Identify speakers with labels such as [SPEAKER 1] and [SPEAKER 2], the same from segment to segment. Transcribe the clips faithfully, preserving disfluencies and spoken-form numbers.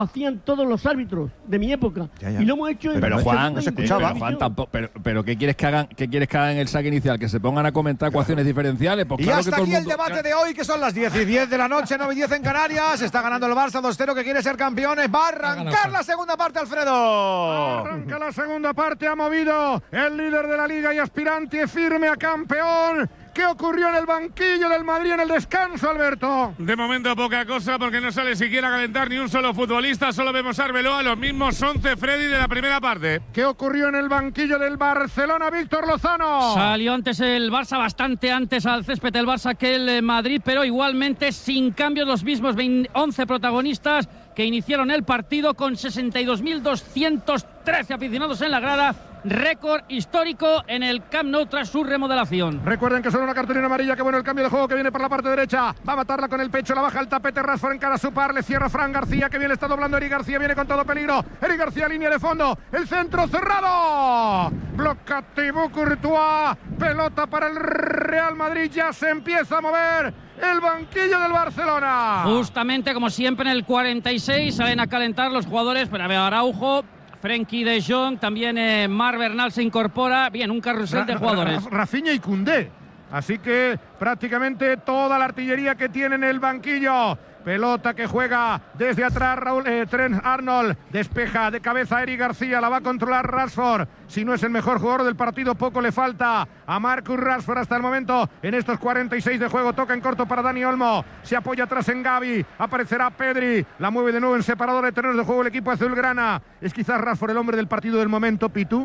[SPEAKER 1] hacían todos los árbitros de mi época.
[SPEAKER 2] Ya, ya.
[SPEAKER 1] Y lo hemos hecho en
[SPEAKER 3] Pero Juan,
[SPEAKER 2] no se escuchaba.
[SPEAKER 3] pero, Juan tampoco, pero, pero ¿qué quieres que hagan? ¿Qué quieres que hagan en el saque inicial? ¿Que se pongan a comentar ecuaciones diferenciales? Pues
[SPEAKER 2] Y
[SPEAKER 3] claro
[SPEAKER 2] hasta
[SPEAKER 3] que todo
[SPEAKER 2] aquí
[SPEAKER 3] el
[SPEAKER 2] el
[SPEAKER 3] mundo,
[SPEAKER 2] debate de hoy, que son las diez y diez de la noche, nueve y diez en Canarias. Está ganando el Barça dos cero, que quiere ser campeones. Va a arrancar la segunda parte, Alfredo.
[SPEAKER 4] Arranca la segunda parte, ha movido el líder de la liga y aspirante firme a campeón. ¿Qué ocurrió en el banquillo del Madrid en el descanso, Alberto?
[SPEAKER 5] De momento poca cosa, porque no sale siquiera a calentar ni un solo futbolista. Solo vemos a Arbeloa, los mismos once Freddy de la primera parte.
[SPEAKER 4] ¿Qué ocurrió en el banquillo del Barcelona, Víctor Lozano?
[SPEAKER 6] Salió antes el Barça, bastante antes al césped el Barça que el Madrid, pero igualmente sin cambios, los mismos once protagonistas que iniciaron el partido con sesenta y dos mil doscientos trece aficionados en la grada. Récord histórico en el Camp Nou tras su remodelación.
[SPEAKER 4] Recuerden que solo una cartulina amarilla. Que bueno el cambio de juego que viene por la parte derecha. Va a matarla con el pecho, la baja el tapete. Rashford en cara a su par, le cierra Fran García. Que bien le está doblando Eric García, viene con todo peligro. Eric García, línea de fondo. El centro cerrado. Bloca Thibaut Courtois. Pelota para el Real Madrid. Ya se empieza a mover el banquillo del Barcelona.
[SPEAKER 6] Justamente como siempre en el cuarenta y seis salen a calentar los jugadores. Pero a ver, Araujo, Frenkie de Jong, también eh, Mar Bernal se incorpora. Bien, un carrusel de jugadores.
[SPEAKER 4] Rafinha y Koundé. Así que prácticamente toda la artillería que tiene en el banquillo. Pelota que juega desde atrás Raúl, eh, Trent Arnold. Despeja de cabeza Eric García. La va a controlar Rashford. Si no es el mejor jugador del partido, poco le falta a Marcus Rashford hasta el momento. En estos cuarenta y seis de juego, toca en corto para Dani Olmo. Se apoya atrás en Gavi. Aparecerá Pedri. La mueve de nuevo en separador de terrenos de juego el equipo azulgrana. Es quizás Rashford el hombre del partido del momento, Pitu.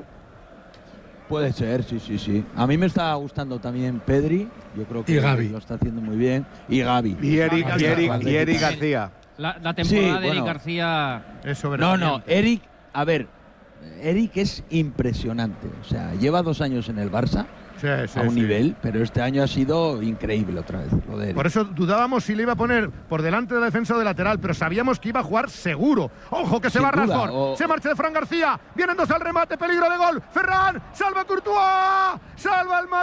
[SPEAKER 7] Puede ser, sí, sí, sí. A mí me está gustando también Pedri. Yo creo que
[SPEAKER 8] y Gavi.
[SPEAKER 7] lo está haciendo muy bien. Y Gavi.
[SPEAKER 2] Y Eric, y Eric, y Eric García.
[SPEAKER 6] La, la temporada
[SPEAKER 7] Sí,
[SPEAKER 6] de Eric
[SPEAKER 7] bueno.
[SPEAKER 6] García.
[SPEAKER 4] Eso,
[SPEAKER 7] No, no, Eric, a ver, Eric es impresionante. O sea, lleva dos años en el Barça.
[SPEAKER 4] Sí, sí,
[SPEAKER 7] a un
[SPEAKER 4] sí.
[SPEAKER 7] nivel, pero este año ha sido increíble otra vez lo de Eric.
[SPEAKER 4] Por eso dudábamos si le iba a poner por delante de la defensa o de lateral, pero sabíamos que iba a jugar seguro. ¡Ojo que se
[SPEAKER 7] Sin
[SPEAKER 4] va
[SPEAKER 7] duda,
[SPEAKER 4] Rashford!
[SPEAKER 7] o-
[SPEAKER 4] Se marcha de Fran García. Vienen dos al remate, peligro de gol. Ferran, salva Courtois. ¡Salva el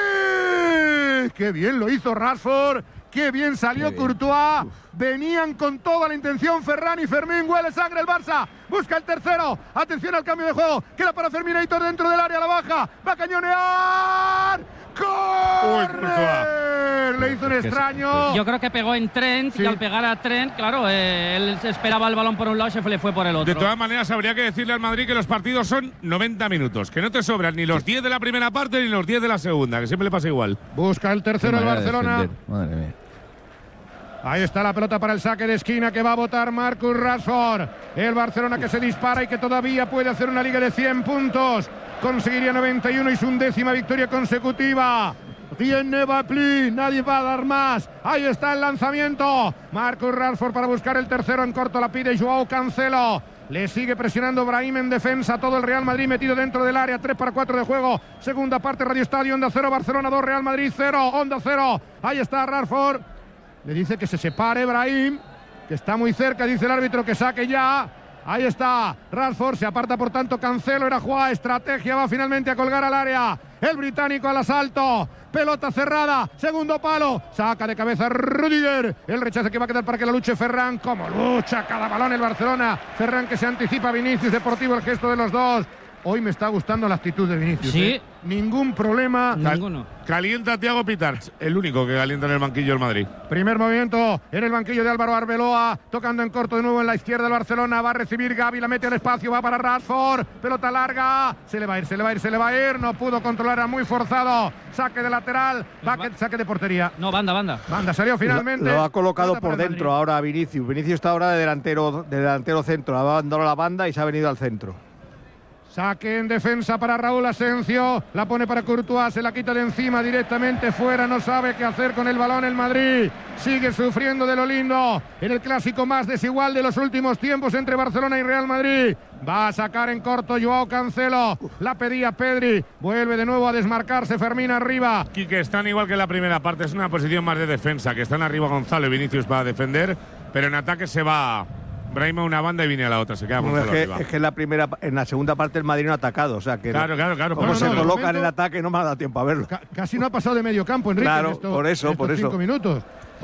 [SPEAKER 4] Madrid! ¡Qué bien lo hizo Rashford! ¡Qué bien salió
[SPEAKER 7] Qué bien.
[SPEAKER 4] Courtois! Venían con toda la intención Ferran y Fermín. Huele sangre el Barça. Busca el tercero. Atención al cambio de juego. Queda para Ferminator dentro del área. La baja. Va a cañonear. ¡Corre! Le hizo un extraño.
[SPEAKER 6] Yo creo que pegó en Trent
[SPEAKER 4] Sí.
[SPEAKER 6] y al pegar a Trent, claro, eh, él esperaba el balón por un lado y se fue- le fue por el otro.
[SPEAKER 5] De todas maneras, habría que decirle al Madrid que los partidos son noventa minutos, que no te sobran ni los diez de la primera parte ni los diez de la segunda, que siempre le pasa igual.
[SPEAKER 4] Busca el tercero el
[SPEAKER 3] Qué manera de
[SPEAKER 4] Barcelona.
[SPEAKER 3] defender. Madre mía.
[SPEAKER 4] Ahí está la pelota para el saque de esquina que va a botar Marcus Rashford. El Barcelona que se dispara y que todavía puede hacer una liga de cien puntos. Conseguiría noventa y uno y su undécima victoria consecutiva. Tiene Bapli, nadie va a dar más. Ahí está el lanzamiento. Marcus Rashford para buscar el tercero en corto. La pide Joao Cancelo. Le sigue presionando Brahim en defensa. Todo el Real Madrid metido dentro del área. tres para cuatro de juego. Segunda parte, Radio Estadio. Onda cero, Barcelona dos, Real Madrid cero. Onda cero. Ahí está Rashford. Le dice que se separe Brahim, que está muy cerca, dice el árbitro que saque ya. Ahí está Rashford, se aparta por tanto Cancelo, era jugada, estrategia, va finalmente a colgar al área. El británico al asalto, pelota cerrada, segundo palo, saca de cabeza Rudiger. El rechazo que va a quedar para que la luche Ferran, como lucha cada balón el Barcelona. Ferran que se anticipa a Vinicius, Deportivo el gesto de los dos. Hoy me está gustando la actitud de Vinicius.
[SPEAKER 6] Sí.
[SPEAKER 4] ¿eh? Ningún problema.
[SPEAKER 6] Ninguno.
[SPEAKER 5] Calienta Thiago Pitarch, el único que calienta en el banquillo del Madrid.
[SPEAKER 4] Primer movimiento en el banquillo de Álvaro Arbeloa, tocando en corto de nuevo en la izquierda del Barcelona, va a recibir Gavi, la mete al espacio, va para Rashford, pelota larga, se le va a ir, se le va a ir, se le va a ir, no pudo controlar, era muy forzado, saque de lateral, va, saque de portería.
[SPEAKER 6] No, banda, banda.
[SPEAKER 4] Banda, salió finalmente.
[SPEAKER 2] Lo, lo ha colocado
[SPEAKER 4] Pelota
[SPEAKER 2] por
[SPEAKER 4] para el
[SPEAKER 2] dentro
[SPEAKER 4] Madrid.
[SPEAKER 2] ahora Vinicius. Vinicius está ahora de delantero, de delantero centro, ha abandonado la banda y se ha venido al centro.
[SPEAKER 4] Saque en defensa para Raúl Asensio, la pone para Courtois, se la quita de encima directamente fuera, no sabe qué hacer con el balón el Madrid, sigue sufriendo de lo lindo, en el clásico más desigual de los últimos tiempos entre Barcelona y Real Madrid. Va a sacar en corto Joao Cancelo, la pedía Pedri, vuelve de nuevo a desmarcarse Fermín arriba.
[SPEAKER 5] Quique, están igual que en la primera parte, es una posición más de defensa, que están arriba Gonzalo y Vinicius para defender, pero en ataque se va Brahim a una banda y viene a la otra, se queda
[SPEAKER 2] No,
[SPEAKER 5] Gonzalo
[SPEAKER 2] es, que,
[SPEAKER 5] arriba.
[SPEAKER 2] es que en la primera, en la segunda parte el Madrid no ha atacado, o sea que
[SPEAKER 5] Claro, claro, claro.
[SPEAKER 2] como
[SPEAKER 4] No,
[SPEAKER 2] se
[SPEAKER 4] no, de
[SPEAKER 2] coloca en
[SPEAKER 4] momento-
[SPEAKER 2] el ataque no me ha dado tiempo a verlo.
[SPEAKER 4] Ca- casi no ha pasado de medio campo, Enrique,
[SPEAKER 2] Claro,
[SPEAKER 4] en estos,
[SPEAKER 2] por eso,
[SPEAKER 4] en estos
[SPEAKER 2] por eso.
[SPEAKER 4] cinco minutos.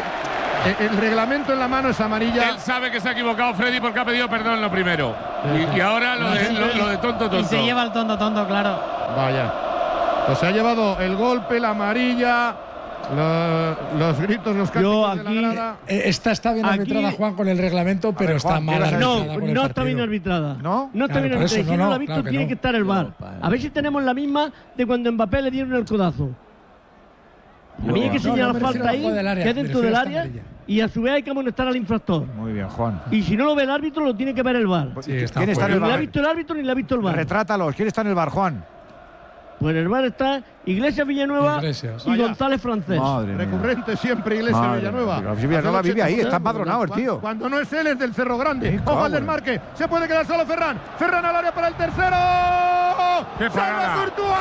[SPEAKER 4] que El, el reglamento en la mano es amarilla.
[SPEAKER 5] Él sabe que se ha equivocado Freddy porque ha pedido perdón lo primero. Y, y ahora lo de, lo, lo de tonto, tonto.
[SPEAKER 9] Y se lleva el tonto, tonto, claro.
[SPEAKER 4] Vaya. Pues se ha llevado el golpe, la amarilla, la, los gritos, los cánticos de la grada.
[SPEAKER 8] Eh, esta está bien
[SPEAKER 1] Aquí-
[SPEAKER 8] arbitrada, Juan, con el reglamento, pero
[SPEAKER 2] ver,
[SPEAKER 8] está
[SPEAKER 2] Juan,
[SPEAKER 8] mal
[SPEAKER 2] ¿qué vas a
[SPEAKER 8] arbitrada.
[SPEAKER 1] No,
[SPEAKER 8] con el
[SPEAKER 1] no está
[SPEAKER 8] partido.
[SPEAKER 1] bien arbitrada.
[SPEAKER 2] ¿No?
[SPEAKER 1] No está
[SPEAKER 8] Claro,
[SPEAKER 1] bien
[SPEAKER 8] por eso,
[SPEAKER 1] arbitrada. Si
[SPEAKER 8] no,
[SPEAKER 1] no
[SPEAKER 8] no,
[SPEAKER 1] la ha visto,
[SPEAKER 8] claro que
[SPEAKER 1] tiene
[SPEAKER 8] no.
[SPEAKER 1] que estar el V A R.
[SPEAKER 7] No, para-
[SPEAKER 1] A ver si tenemos la misma de cuando a Mbappé le dieron el codazo. A mí hay que
[SPEAKER 8] No,
[SPEAKER 1] señalar
[SPEAKER 8] no, me refiero
[SPEAKER 1] falta
[SPEAKER 8] a la
[SPEAKER 1] ahí,
[SPEAKER 8] jugada del área,
[SPEAKER 1] que es
[SPEAKER 8] me
[SPEAKER 1] dentro
[SPEAKER 8] refiero
[SPEAKER 1] del
[SPEAKER 8] a esta
[SPEAKER 1] área,
[SPEAKER 8] amarilla.
[SPEAKER 1] y a su vez hay que amonestar al infractor.
[SPEAKER 2] Muy bien, Juan.
[SPEAKER 1] Y si no lo ve el árbitro, lo tiene que ver el V A R.
[SPEAKER 8] Sí, está
[SPEAKER 2] ¿Quién está en
[SPEAKER 1] Ni
[SPEAKER 2] el
[SPEAKER 1] le ha
[SPEAKER 2] bar?
[SPEAKER 1] visto el árbitro ni le ha visto el V A R.
[SPEAKER 2] Retrátalos. ¿Quién está en el bar, Juan?
[SPEAKER 1] Pues en el V A R está Iglesias Villanueva
[SPEAKER 8] Iglesias.
[SPEAKER 1] y
[SPEAKER 4] Vaya.
[SPEAKER 1] González Francés.
[SPEAKER 2] Madre mía.
[SPEAKER 4] Recurrente siempre Iglesias
[SPEAKER 2] Madre
[SPEAKER 4] Villanueva.
[SPEAKER 2] mía, pero Villanueva
[SPEAKER 4] Hace
[SPEAKER 2] vive ahí,
[SPEAKER 4] ochenta
[SPEAKER 2] está empadronado el tío.
[SPEAKER 4] Cuando no es él, es del Cerro Grande.
[SPEAKER 2] Sí,
[SPEAKER 4] Ojo al
[SPEAKER 2] claro.
[SPEAKER 4] desmarque. Se puede quedar solo Ferran. Ferran al área para el tercero.
[SPEAKER 5] ¡Qué
[SPEAKER 4] ¡Salva
[SPEAKER 5] parada!
[SPEAKER 4] Courtois!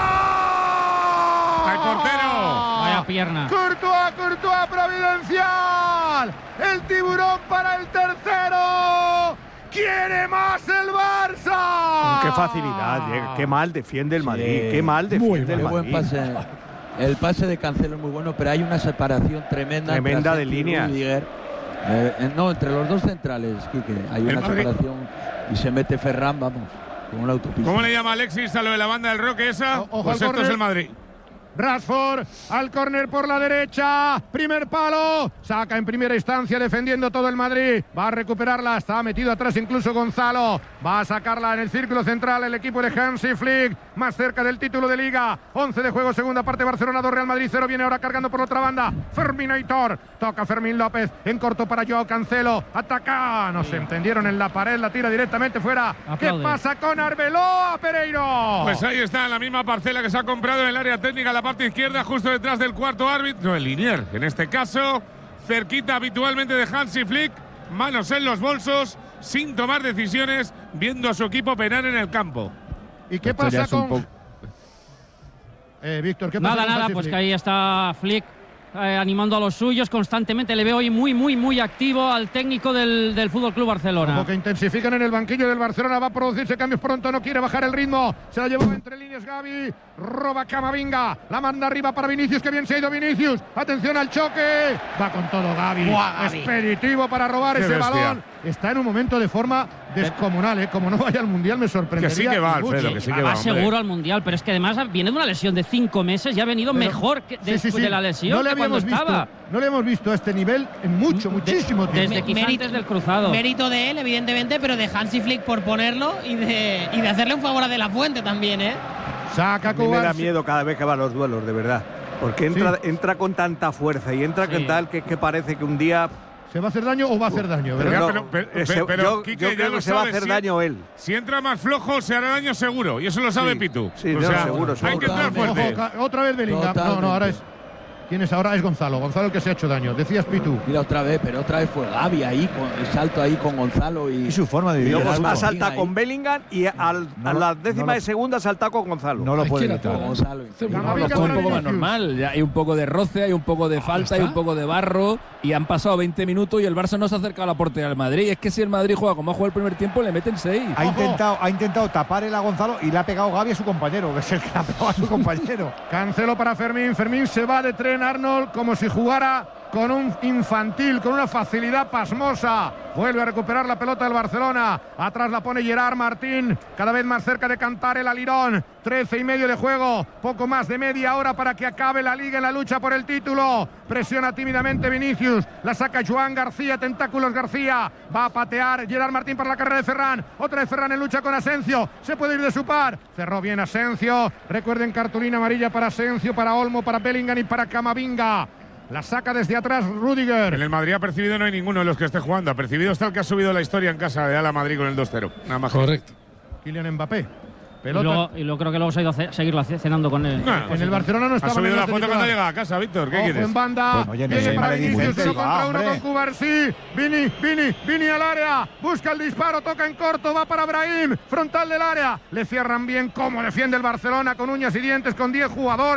[SPEAKER 5] ¡Al portero!
[SPEAKER 6] Vaya pierna.
[SPEAKER 4] Courtois, Courtois providencial. El tiburón para el tercero. ¡Quiere más el Barça!
[SPEAKER 10] Qué facilidad, llega, qué mal defiende el Madrid,
[SPEAKER 7] Sí.
[SPEAKER 10] qué mal defiende el
[SPEAKER 7] Qué buen
[SPEAKER 10] Madrid.
[SPEAKER 7] pase. El pase de Cancelo es muy bueno, pero hay una separación tremenda. entre
[SPEAKER 10] Tremenda de
[SPEAKER 7] Asensio y
[SPEAKER 10] líneas.
[SPEAKER 7] Rüdiger. Eh, eh, no, entre los dos centrales, Quique. Hay
[SPEAKER 5] El
[SPEAKER 7] una
[SPEAKER 5] Madrid-
[SPEAKER 7] separación y se mete Ferran, vamos, con una autopista.
[SPEAKER 5] ¿Cómo le llama Alexis a lo de la banda del Roque esa?
[SPEAKER 4] O- ojo
[SPEAKER 5] Pues
[SPEAKER 4] al
[SPEAKER 5] esto es
[SPEAKER 4] córner.
[SPEAKER 5] el Madrid.
[SPEAKER 4] Rashford al córner por la derecha. Primer palo. Saca en primera instancia defendiendo todo el Madrid. Va a recuperarla. Está metido atrás incluso Gonzalo. Va a sacarla en el círculo central el equipo de Hansi Flick. Más cerca del título de Liga. once de juego, segunda parte. Barcelona dos, Real Madrid cero. Viene ahora cargando por la otra banda. Ferminator. Toca Fermín López. En corto para Joao Cancelo. Ataca. No se entendieron en la pared. La tira directamente fuera. ¿Qué
[SPEAKER 6] Aplaude.
[SPEAKER 4] pasa con Arbeloa, Pereiro?
[SPEAKER 5] Pues ahí está, la misma parcela que se ha comprado en el área técnica, la parte izquierda, justo detrás del cuarto árbitro, no, el Linier, en este caso, cerquita habitualmente de Hansi Flick, manos en los bolsos, sin tomar decisiones, viendo a su equipo penar en el campo.
[SPEAKER 4] ¿Y qué
[SPEAKER 3] Esto ya
[SPEAKER 4] pasa
[SPEAKER 3] es un
[SPEAKER 4] con
[SPEAKER 3] poco-
[SPEAKER 4] Eh, Víctor, ¿qué pasa
[SPEAKER 6] Nada,
[SPEAKER 4] con
[SPEAKER 6] nada,
[SPEAKER 4] Hansi
[SPEAKER 6] pues
[SPEAKER 4] Flick?
[SPEAKER 6] que ahí está Flick eh, animando a los suyos constantemente. Le veo hoy muy, muy, muy activo al técnico del, del Fútbol Club Barcelona.
[SPEAKER 4] Ojo que intensifican en el banquillo del Barcelona. Va a producirse cambios pronto. No quiere bajar el ritmo. Se la llevó entre líneas Gavi. Roba Camavinga. La manda arriba para Vinicius. Que bien se ha ido Vinicius. Atención al choque. Va con todo Gavi.
[SPEAKER 9] Buah, Gavi.
[SPEAKER 4] Expeditivo para robar
[SPEAKER 5] Qué
[SPEAKER 4] ese
[SPEAKER 5] bestia.
[SPEAKER 4] balón. Está en un momento de forma descomunal. ¿eh? Como no vaya al Mundial me sorprendería.
[SPEAKER 5] Que sí que va,
[SPEAKER 4] mucho.
[SPEAKER 5] Alfredo, que sí que
[SPEAKER 6] va
[SPEAKER 5] va. hombre.
[SPEAKER 6] seguro al Mundial, pero es que además viene de una lesión de cinco meses y ha venido
[SPEAKER 4] Pero-
[SPEAKER 6] mejor que
[SPEAKER 4] Sí,
[SPEAKER 6] después
[SPEAKER 4] sí, sí.
[SPEAKER 6] de la lesión
[SPEAKER 4] No le
[SPEAKER 6] que cuando
[SPEAKER 4] habíamos
[SPEAKER 6] estaba.
[SPEAKER 4] visto. No le hemos visto a este nivel en mucho, muchísimo tiempo.
[SPEAKER 6] Desde quizá
[SPEAKER 9] Mérito-
[SPEAKER 6] antes del cruzado.
[SPEAKER 9] Mérito de él, evidentemente, pero de Hansi Flick por ponerlo y de, y de hacerle un favor a De La Fuente también, ¿eh?
[SPEAKER 4] Saca
[SPEAKER 10] A mí me da
[SPEAKER 4] Cubarsí.
[SPEAKER 10] miedo cada vez que va a los duelos, de verdad. Porque entra, entra con tanta fuerza y entra
[SPEAKER 6] Sí.
[SPEAKER 10] con tal que, que parece que un día…
[SPEAKER 4] ¿Se va a hacer daño o va a hacer daño?
[SPEAKER 10] Pero
[SPEAKER 4] ¿verdad?
[SPEAKER 10] no,
[SPEAKER 5] pero- pero-
[SPEAKER 10] ese-
[SPEAKER 5] pero- pero,
[SPEAKER 10] yo,
[SPEAKER 5] Quique,
[SPEAKER 10] yo
[SPEAKER 5] ya
[SPEAKER 10] creo
[SPEAKER 5] lo
[SPEAKER 10] que se va a
[SPEAKER 5] sabes,
[SPEAKER 10] hacer
[SPEAKER 5] si-
[SPEAKER 10] daño él.
[SPEAKER 5] Si entra más flojo, se hará daño seguro. Y eso lo sabe
[SPEAKER 10] Sí,
[SPEAKER 5] Pitu.
[SPEAKER 10] sí,
[SPEAKER 5] o
[SPEAKER 10] no,
[SPEAKER 5] sea,
[SPEAKER 10] seguro,
[SPEAKER 5] hay
[SPEAKER 10] seguro.
[SPEAKER 5] que entrar
[SPEAKER 7] Totalmente.
[SPEAKER 5] fuerte.
[SPEAKER 4] Ojo, ca- otra vez Bellingham. No, no,
[SPEAKER 7] Totalmente.
[SPEAKER 4] ahora es. ¿Quién es ahora? Es Gonzalo. Gonzalo el que se ha hecho daño. Decías Pitu.
[SPEAKER 7] Mira otra vez, pero otra vez fue Gavi ahí, con el salto ahí con Gonzalo y…
[SPEAKER 2] Y su forma de
[SPEAKER 10] Y
[SPEAKER 2] vivir.
[SPEAKER 10] luego
[SPEAKER 7] Gerardo
[SPEAKER 10] ha
[SPEAKER 7] Martín
[SPEAKER 10] saltado
[SPEAKER 7] ahí.
[SPEAKER 10] con Bellingham y al-
[SPEAKER 2] No
[SPEAKER 10] a
[SPEAKER 2] lo-
[SPEAKER 10] la
[SPEAKER 2] no
[SPEAKER 10] décima
[SPEAKER 2] lo-
[SPEAKER 10] de segunda ha saltado con Gonzalo.
[SPEAKER 2] No lo puede
[SPEAKER 8] Cualquiera
[SPEAKER 2] evitar.
[SPEAKER 8] todo.
[SPEAKER 7] Gonzalo.
[SPEAKER 8] Hace muy
[SPEAKER 4] Camavinga
[SPEAKER 8] mal.
[SPEAKER 3] Esto es un
[SPEAKER 4] para
[SPEAKER 3] poco más
[SPEAKER 4] Vinicius.
[SPEAKER 3] normal. Ya hay un poco de roce, hay un poco de falta, hay
[SPEAKER 8] está.
[SPEAKER 3] un poco de barro. Y han pasado veinte minutos y el Barça no se ha acercado a la portería del Madrid. Es que si el Madrid juega como ha jugado el primer tiempo, le meten seis.
[SPEAKER 2] Ha
[SPEAKER 4] Ojo.
[SPEAKER 2] intentado, ha intentado tapar el a Gonzalo y le ha pegado Gavi a su compañero, que es el que le ha pegado a su compañero.
[SPEAKER 4] Cancelo para Fermín. Fermín se va de tren, Arnold, como si jugara con un infantil, con una facilidad pasmosa. Vuelve a recuperar la pelota del Barcelona. Atrás la pone Gerard Martín. Cada vez más cerca de cantar el alirón. Trece y medio de juego. Poco más de media hora para que acabe la liga en la lucha por el título. Presiona tímidamente Vinicius. La saca Joan García. Tentáculos García. Va a patear Gerard Martín para la carrera de Ferran. Otra vez Ferran en lucha con Asensio. Se puede ir de su par. Cerró bien Asensio. Recuerden, cartulina amarilla para Asensio, para Olmo, para Bellingham y para Camavinga. La saca desde atrás Rüdiger.
[SPEAKER 5] En el Madrid ha percibido no hay ninguno de los que esté jugando. Ha percibido está el que ha subido la historia en casa de Ala Madrid con el dos cero. Nada más.
[SPEAKER 8] Correcto.
[SPEAKER 4] Kylian Mbappé.
[SPEAKER 6] Y
[SPEAKER 4] Pelota.
[SPEAKER 6] luego, y luego creo que luego se ha ido a ce- seguirlo hace- cenando con él.
[SPEAKER 5] No,
[SPEAKER 4] En el Barcelona no
[SPEAKER 5] ha
[SPEAKER 4] estaba
[SPEAKER 5] subido
[SPEAKER 4] en
[SPEAKER 5] la
[SPEAKER 4] el
[SPEAKER 5] foto
[SPEAKER 4] titular.
[SPEAKER 5] cuando llega a casa, Víctor. ¿Qué
[SPEAKER 4] Ojo
[SPEAKER 5] quieres?
[SPEAKER 4] en banda.
[SPEAKER 2] Pues, oye,
[SPEAKER 4] Viene
[SPEAKER 2] no
[SPEAKER 4] para
[SPEAKER 2] sé,
[SPEAKER 4] Vinicius,
[SPEAKER 2] Vicente,
[SPEAKER 4] uno contra
[SPEAKER 2] va,
[SPEAKER 4] uno
[SPEAKER 2] hombre.
[SPEAKER 4] con Cubarsí. Vini, Vini, Vini al área. Busca el disparo, toca en corto, va para Brahim. Frontal del área. Le cierran bien cómo defiende el Barcelona con uñas y dientes, con diez jugadores.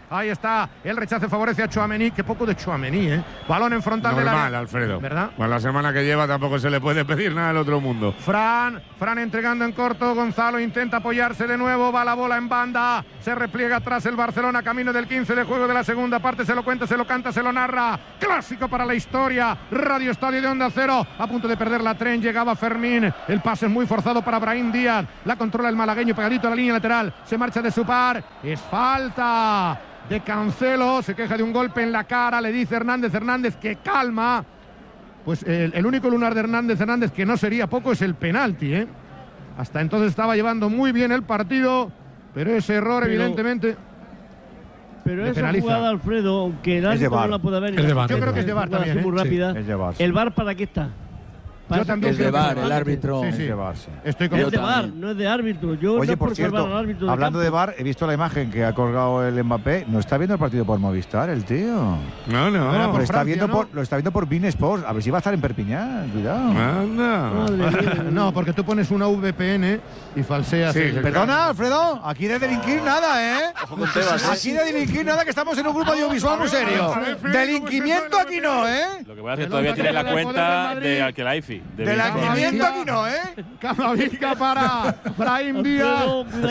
[SPEAKER 4] Ahí está. El rechace favorece a Tchouaméni. Qué poco de Tchouaméni, ¿eh? Balón en frontal del área.
[SPEAKER 5] Normal, Alfredo.
[SPEAKER 4] ¿Verdad?
[SPEAKER 5] Pues la semana que lleva tampoco se le puede pedir nada al otro mundo.
[SPEAKER 4] Fran, Fran entregando en corto. Gonzalo intenta apoyarse de nuevo. Va la bola en banda. Se repliega atrás el Barcelona. Camino del quince de juego de la segunda parte. Se lo cuenta, se lo canta, se lo narra. Clásico para la historia. Radio Estadio de Onda Cero. A punto de perder la tren. Llegaba Fermín. El pase es muy forzado para Brahim Díaz. La controla el malagueño pegadito a la línea lateral. Se marcha de su par. Es falta de Cancelo. Se queja de un golpe en la cara. Le dice Hernández Hernández que calma. Pues el, el único lunar de Hernández Hernández que no sería poco es el penalti, ¿eh? Hasta entonces estaba llevando muy bien el partido, pero ese error
[SPEAKER 1] pero,
[SPEAKER 4] evidentemente
[SPEAKER 1] pero
[SPEAKER 4] le
[SPEAKER 1] esa
[SPEAKER 4] penaliza.
[SPEAKER 1] jugada, Alfredo, aunque el árbitro no la puede ver,
[SPEAKER 4] es de VAR. Yo creo que es de VAR también, ¿eh?
[SPEAKER 1] muy rápida.
[SPEAKER 4] Sí, es de VAR, sí.
[SPEAKER 1] ¿El VAR para qué está?
[SPEAKER 4] Yo también
[SPEAKER 7] es de VAR, el árbitro.
[SPEAKER 4] Sí, sí.
[SPEAKER 2] Es de VAR, sí.
[SPEAKER 4] Estoy
[SPEAKER 1] Es de VAR, no es de árbitro. Yo
[SPEAKER 2] Oye,
[SPEAKER 1] no
[SPEAKER 2] por
[SPEAKER 1] por
[SPEAKER 2] cierto,
[SPEAKER 1] salvar al árbitro de
[SPEAKER 2] hablando
[SPEAKER 1] campo.
[SPEAKER 2] de VAR, he visto la imagen que ha colgado el Mbappé. No está viendo el partido por Movistar, el tío.
[SPEAKER 5] No, no.
[SPEAKER 2] Lo,
[SPEAKER 5] por
[SPEAKER 2] está,
[SPEAKER 5] Francia,
[SPEAKER 2] viendo
[SPEAKER 5] ¿no?
[SPEAKER 2] por, lo está viendo por Bein Sports. A ver si va a estar en Perpiñán. Cuidado.
[SPEAKER 5] Anda.
[SPEAKER 4] No, porque tú pones una V P N y falseas.
[SPEAKER 2] Sí,
[SPEAKER 4] el-
[SPEAKER 2] perdona, Alfredo. Aquí de delinquir nada, ¿eh? Aquí de delinquir nada, que estamos en un grupo audiovisual muy serio. Delinquimiento aquí no, ¿eh?
[SPEAKER 11] Lo que pasa es que todavía tiene la cuenta de Alkelaifi.
[SPEAKER 2] Delinquimiento aquí no, ¿eh?
[SPEAKER 4] Camavinga para Brahim Díaz.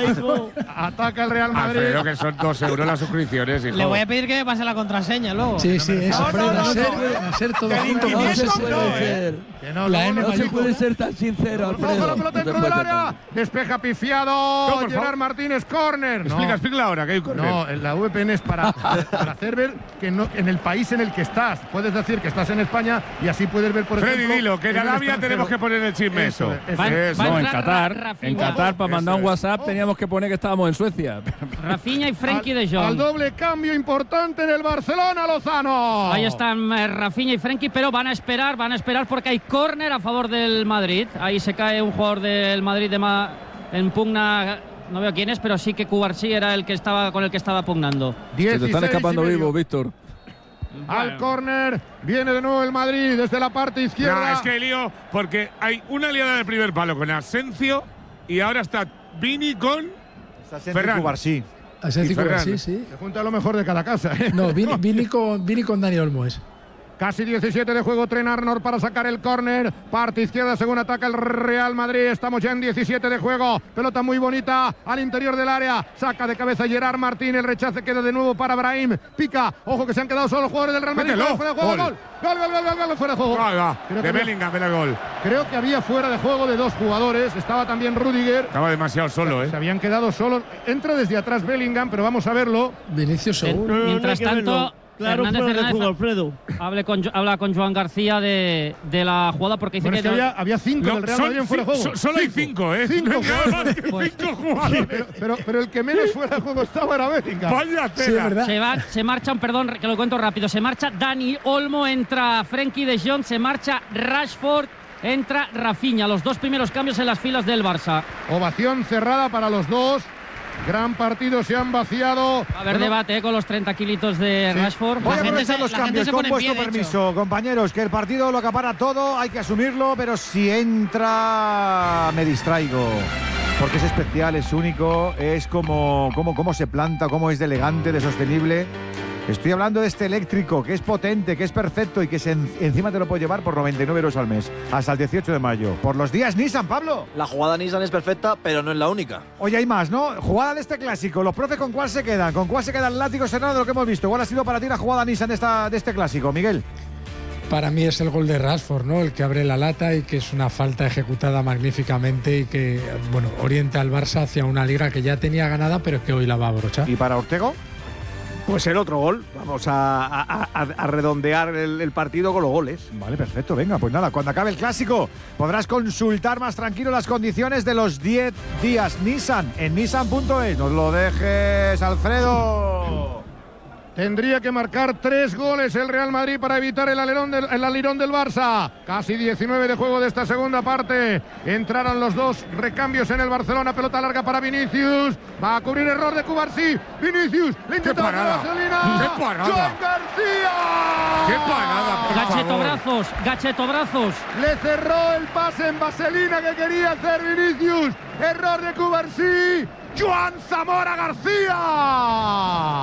[SPEAKER 4] Ataca el Real Madrid.
[SPEAKER 5] Alfredo, que son dos euros las suscripciones, hijo.
[SPEAKER 9] Le voy a pedir que me pase la contraseña luego.
[SPEAKER 8] Sí, sí, es Alfredo.
[SPEAKER 9] no,
[SPEAKER 8] A ser,
[SPEAKER 9] no,
[SPEAKER 8] a ser todo junto.
[SPEAKER 7] No se puede ser.
[SPEAKER 4] Que no,
[SPEAKER 8] La
[SPEAKER 4] luego
[SPEAKER 8] N
[SPEAKER 4] no
[SPEAKER 7] No se
[SPEAKER 8] mayúscula.
[SPEAKER 7] puede ser tan sincero,
[SPEAKER 4] Ojo, la
[SPEAKER 7] Alfredo.
[SPEAKER 4] pelota
[SPEAKER 7] No se
[SPEAKER 4] dentro
[SPEAKER 7] puede
[SPEAKER 4] del
[SPEAKER 7] ser
[SPEAKER 4] área.
[SPEAKER 7] tan-
[SPEAKER 4] Despeja pifiado.
[SPEAKER 5] No, por
[SPEAKER 4] Gerard
[SPEAKER 5] favor.
[SPEAKER 4] Martínez, córner. No.
[SPEAKER 5] Explica, explica ahora que hay un
[SPEAKER 4] No, la V P N es para, para hacer ver que no, en el país en el que estás. Puedes decir que estás en España y así puedes ver, por
[SPEAKER 5] Freddy,
[SPEAKER 4] ejemplo.
[SPEAKER 5] dilo, que en
[SPEAKER 4] el
[SPEAKER 5] Arabia
[SPEAKER 4] extranjero.
[SPEAKER 5] tenemos que poner el chisme eso.
[SPEAKER 4] Eso, eso.
[SPEAKER 6] Va-
[SPEAKER 5] Eso.
[SPEAKER 6] va-
[SPEAKER 3] No, en
[SPEAKER 6] entrar
[SPEAKER 3] Qatar.
[SPEAKER 6] Ra-
[SPEAKER 3] En
[SPEAKER 6] Rafinha.
[SPEAKER 3] Qatar, para mandar un
[SPEAKER 5] Eso es.
[SPEAKER 3] WhatsApp, teníamos que poner que estábamos en Suecia.
[SPEAKER 6] Rafinha y Frenkie de
[SPEAKER 4] Al
[SPEAKER 6] Jong.
[SPEAKER 4] doble cambio importante en el Barcelona, Lozano.
[SPEAKER 6] Ahí están eh, Rafinha y Frenkie, pero van a esperar, van a esperar porque hay córner a favor del Madrid. Ahí se cae un jugador del Madrid de ma en pugna. No veo quién es, pero sí que Cubarsí era el que estaba con el que estaba pugnando.
[SPEAKER 3] Se te están
[SPEAKER 4] dieciséis
[SPEAKER 3] escapando
[SPEAKER 4] y medio.
[SPEAKER 3] vivos, Víctor.
[SPEAKER 4] Al córner viene de nuevo el Madrid desde la parte izquierda.
[SPEAKER 5] No, es que hay lío porque hay una liada del primer palo con Asensio y ahora está Vini con Ferran.
[SPEAKER 2] Cubarsí.
[SPEAKER 8] Asensio
[SPEAKER 5] Y Ferran.
[SPEAKER 8] sí, sí.
[SPEAKER 4] Se junta lo mejor de cada casa, ¿eh?
[SPEAKER 8] No, Vini, Vini con, Vini con Dani Olmo es.
[SPEAKER 4] Casi diecisiete de juego, Trent Arnold para sacar el córner. Parte izquierda según ataca el Real Madrid. Estamos ya en diecisiete de juego. Pelota muy bonita al interior del área. Saca de cabeza Gerard Martín. El rechace queda de nuevo para Brahim. Pica. Ojo que se han quedado solo los jugadores del Real Madrid.
[SPEAKER 5] Mételo.
[SPEAKER 4] Fuera de juego,
[SPEAKER 5] Gol.
[SPEAKER 4] gol. Gol, gol, gol, gol, gol, fuera de juego.
[SPEAKER 5] Ahí va,
[SPEAKER 4] Creo
[SPEAKER 5] de
[SPEAKER 4] que había-
[SPEAKER 5] Bellingham, el gol.
[SPEAKER 4] Creo que había fuera de juego de dos jugadores. Estaba también Rudiger.
[SPEAKER 5] Estaba demasiado solo, ¿eh?
[SPEAKER 4] Se habían quedado solos. Entra desde atrás Bellingham, pero vamos a verlo.
[SPEAKER 8] Vinicius
[SPEAKER 6] Eh,
[SPEAKER 8] seguro.
[SPEAKER 1] no, no
[SPEAKER 6] Mientras
[SPEAKER 1] hay que
[SPEAKER 6] tanto,
[SPEAKER 1] verlo. Claro,
[SPEAKER 6] Hernández
[SPEAKER 1] fuera de
[SPEAKER 6] Hernández
[SPEAKER 1] juego, Alfredo.
[SPEAKER 6] hable con, Jo- habla con Joan García de, de la jugada porque dice
[SPEAKER 4] Bueno, es
[SPEAKER 6] que,
[SPEAKER 4] que
[SPEAKER 6] no-
[SPEAKER 4] había, había cinco
[SPEAKER 5] No,
[SPEAKER 4] del Real
[SPEAKER 5] son
[SPEAKER 4] Madrid en fuera de
[SPEAKER 5] ci-
[SPEAKER 4] juego.
[SPEAKER 5] so- solo hay cinco, ¿eh?
[SPEAKER 4] Cinco
[SPEAKER 5] No hay nada más
[SPEAKER 4] jugadores.
[SPEAKER 5] que
[SPEAKER 6] Pues-
[SPEAKER 5] cinco jugadores.
[SPEAKER 4] Pero, pero, pero el que menos fuera de juego estaba era Bellingham.
[SPEAKER 5] Vaya
[SPEAKER 8] Sí, es
[SPEAKER 5] tela.
[SPEAKER 8] verdad.
[SPEAKER 6] se, va, se marchan, perdón, que lo cuento rápido, se marcha Dani Olmo, entra Frenkie de Jong, se marcha Rashford, entra Rafinha, los dos primeros cambios en las filas del Barça.
[SPEAKER 4] Ovación cerrada para los dos. Gran partido, se han vaciado.
[SPEAKER 6] Va a haber
[SPEAKER 4] Bueno,
[SPEAKER 6] debate eh, con los treinta kilitos de
[SPEAKER 4] Sí.
[SPEAKER 6] Rashford.
[SPEAKER 2] Voy a
[SPEAKER 9] gente
[SPEAKER 2] aprovechar
[SPEAKER 9] se-
[SPEAKER 2] los
[SPEAKER 9] la gente
[SPEAKER 2] cambios
[SPEAKER 9] se
[SPEAKER 2] con
[SPEAKER 9] pone en
[SPEAKER 2] vuestro
[SPEAKER 9] pie, de
[SPEAKER 2] permiso, compañeros, que el partido lo acapara todo, hay que asumirlo, pero si entra me distraigo. Porque es especial, es único, es como, como, cómo se planta, cómo es de elegante, de sostenible. Estoy hablando de este eléctrico, que es potente, que es perfecto y que se en- encima te lo puedo llevar por noventa y nueve euros al mes, hasta el dieciocho de mayo. Por los días Nissan, Pablo.
[SPEAKER 12] La jugada Nissan es perfecta, pero no es la única.
[SPEAKER 2] Oye, hay más, ¿no? Jugada de este clásico. ¿Los profes con cuál se quedan? ¿Con cuál se queda el látigo serrano de lo que hemos visto? ¿Cuál ha sido para ti la jugada Nissan de, esta, de este clásico, Miguel?
[SPEAKER 8] Para mí es el gol de Rashford, ¿no? El que abre la lata y que es una falta ejecutada magníficamente y que, bueno, orienta al Barça hacia una liga que ya tenía ganada, pero que hoy la va a abrochar.
[SPEAKER 2] ¿Y para Ortego?
[SPEAKER 10] Pues el otro gol. Vamos a, a- a- a redondear el, el partido con los goles.
[SPEAKER 2] Vale, perfecto. Venga, pues nada, cuando acabe el clásico podrás consultar más tranquilo las condiciones de los diez días Nissan en nissan punto es. No lo dejes, Alfredo.
[SPEAKER 4] Tendría que marcar tres goles el Real Madrid para evitar el alerón del, el alirón del Barça. Casi diecinueve de juego de esta segunda parte. Entraron los dos recambios en el Barcelona. Pelota larga para Vinicius. Va a cubrir error de Cubarsí. Vinicius. Le intenta la
[SPEAKER 5] parada!
[SPEAKER 4] vaselina.
[SPEAKER 5] ¡Qué parada!
[SPEAKER 4] ¡Joan García!
[SPEAKER 5] ¡Qué parada, por
[SPEAKER 6] Gacheto
[SPEAKER 5] favor!
[SPEAKER 6] brazos, gacheto brazos.
[SPEAKER 4] Le cerró el pase en vaselina que quería hacer Vinicius. Error de Cubarsí. Joan Zamora García.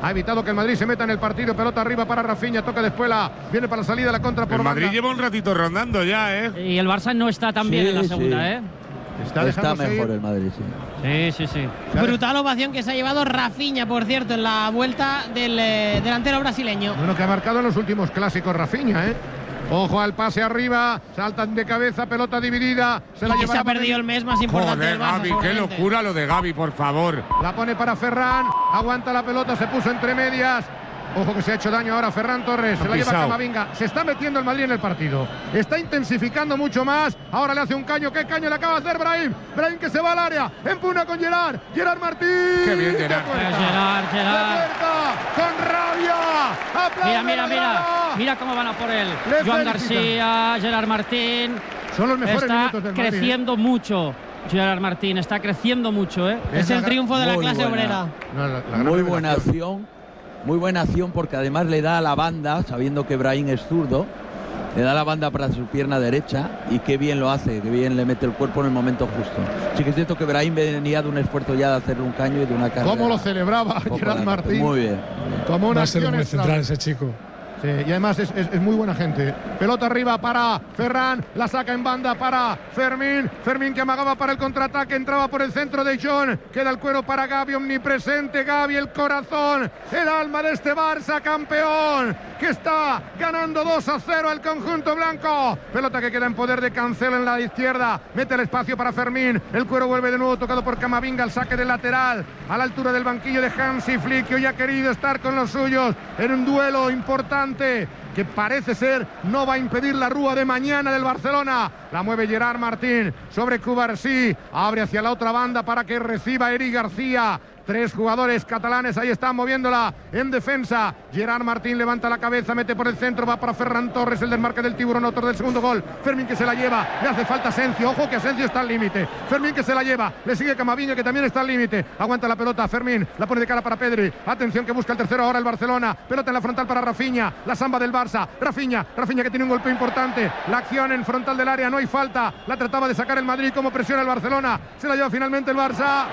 [SPEAKER 4] Ha evitado que el Madrid se meta en el partido. Pelota arriba para Rafinha. Toca de Espuela. Viene para la salida de la contra por
[SPEAKER 5] El Madrid
[SPEAKER 4] banda.
[SPEAKER 5] lleva un ratito rondando ya, ¿eh?
[SPEAKER 6] Y el Barça no está tan bien
[SPEAKER 7] Sí,
[SPEAKER 6] en la
[SPEAKER 7] sí.
[SPEAKER 6] segunda, ¿eh?
[SPEAKER 4] Está,
[SPEAKER 7] Está
[SPEAKER 4] dejándose
[SPEAKER 7] mejor
[SPEAKER 4] ir.
[SPEAKER 7] el Madrid, sí.
[SPEAKER 6] Sí, sí, sí.
[SPEAKER 9] Brutal ovación que se ha llevado Rafinha, por cierto, en la vuelta del eh, delantero brasileño.
[SPEAKER 4] Bueno, que ha marcado en los últimos clásicos Rafinha, ¿eh? Ojo al pase arriba, saltan de cabeza, pelota dividida, se la
[SPEAKER 9] Y que
[SPEAKER 4] lleva.
[SPEAKER 9] se ha perdido el mes más importante
[SPEAKER 5] Joder,
[SPEAKER 9] del Barça,
[SPEAKER 5] Gavi, qué
[SPEAKER 9] seguramente.
[SPEAKER 5] locura lo de Gavi, por favor.
[SPEAKER 4] La pone para Ferran, aguanta la pelota, se puso entre medias. Ojo que se ha hecho daño ahora Ferran Torres,
[SPEAKER 5] Ha
[SPEAKER 4] se la lleva
[SPEAKER 5] pisado.
[SPEAKER 4] Camavinga. Se está metiendo el Madrid en el partido. Está intensificando mucho más. Ahora le hace un caño. ¿Qué caño le acaba de hacer Brahim? Brahim que se va al área. Empuna con Gerard. Gerard Martín.
[SPEAKER 5] Qué bien,
[SPEAKER 4] De
[SPEAKER 5] Gerard.
[SPEAKER 4] puerta.
[SPEAKER 6] Gerard, Gerard.
[SPEAKER 4] De puerta, con rabia. Aplaude
[SPEAKER 6] Mira, mira,
[SPEAKER 4] la
[SPEAKER 6] mira.
[SPEAKER 4] grada.
[SPEAKER 6] Mira cómo van a por él.
[SPEAKER 4] Le
[SPEAKER 6] Joan
[SPEAKER 4] felicitan.
[SPEAKER 6] García, Gerard Martín.
[SPEAKER 4] Son los mejores
[SPEAKER 6] Está
[SPEAKER 4] minutos del Madrid, ¿eh?
[SPEAKER 6] creciendo mucho. Gerard Martín está creciendo mucho, ¿eh?
[SPEAKER 9] Es el triunfo de la
[SPEAKER 7] Muy
[SPEAKER 9] clase
[SPEAKER 7] buena.
[SPEAKER 9] obrera.
[SPEAKER 4] No, la- la gran
[SPEAKER 7] Muy
[SPEAKER 4] revelación.
[SPEAKER 7] buena acción. Muy buena acción porque además le da a la banda, sabiendo que Brahim es zurdo, le da la banda para su pierna derecha y qué bien lo hace, qué bien le mete el cuerpo en el momento justo. Sí que es cierto que Brahim venía de un esfuerzo ya de hacer un caño y de una carrera.
[SPEAKER 4] ¿Cómo lo celebraba
[SPEAKER 7] un poco
[SPEAKER 4] Gerard
[SPEAKER 7] larga.
[SPEAKER 4] Martín?
[SPEAKER 7] Muy bien.
[SPEAKER 4] Como una
[SPEAKER 8] Va a ser un
[SPEAKER 4] acción
[SPEAKER 8] buen
[SPEAKER 4] extra.
[SPEAKER 8] central ese chico.
[SPEAKER 4] Sí, y además es, es- es muy buena gente. Pelota arriba para Ferran, la saca en banda para Fermín. Fermín que amagaba para el contraataque, entraba por el centro de John. Queda el cuero para Gavi, omnipresente Gavi, el corazón, el alma de este Barça, campeón, que está ganando dos a cero el conjunto blanco. Pelota que queda en poder de Cancelo en la izquierda. Mete el espacio para Fermín. El cuero vuelve de nuevo, tocado por Camavinga, el saque del lateral, a la altura del banquillo de Hansi Flick, que hoy ha querido estar con los suyos en un duelo importante que parece ser no va a impedir la rúa de mañana del Barcelona. La mueve Gerard Martín sobre Cubarsí, abre hacia la otra banda para que reciba Eric García. Tres jugadores catalanes ahí están moviéndola en defensa. Gerard Martín levanta la cabeza, mete por el centro, va para Ferran Torres, el desmarque del tiburón, autor del segundo gol. Fermín que se la lleva, le hace falta Asensio, ojo que Asensio está al límite. Fermín que se la lleva, le sigue Camavinga que también está al límite. Aguanta la pelota Fermín, la pone de cara para Pedri. Atención que busca el tercero ahora el Barcelona. Pelota en la frontal para Rafinha, la samba del Barça. Rafinha, Rafinha que tiene un golpe importante. La acción en frontal del área, no hay falta. La trataba de sacar el Madrid, como presiona el Barcelona. Se la lleva finalmente el Barça.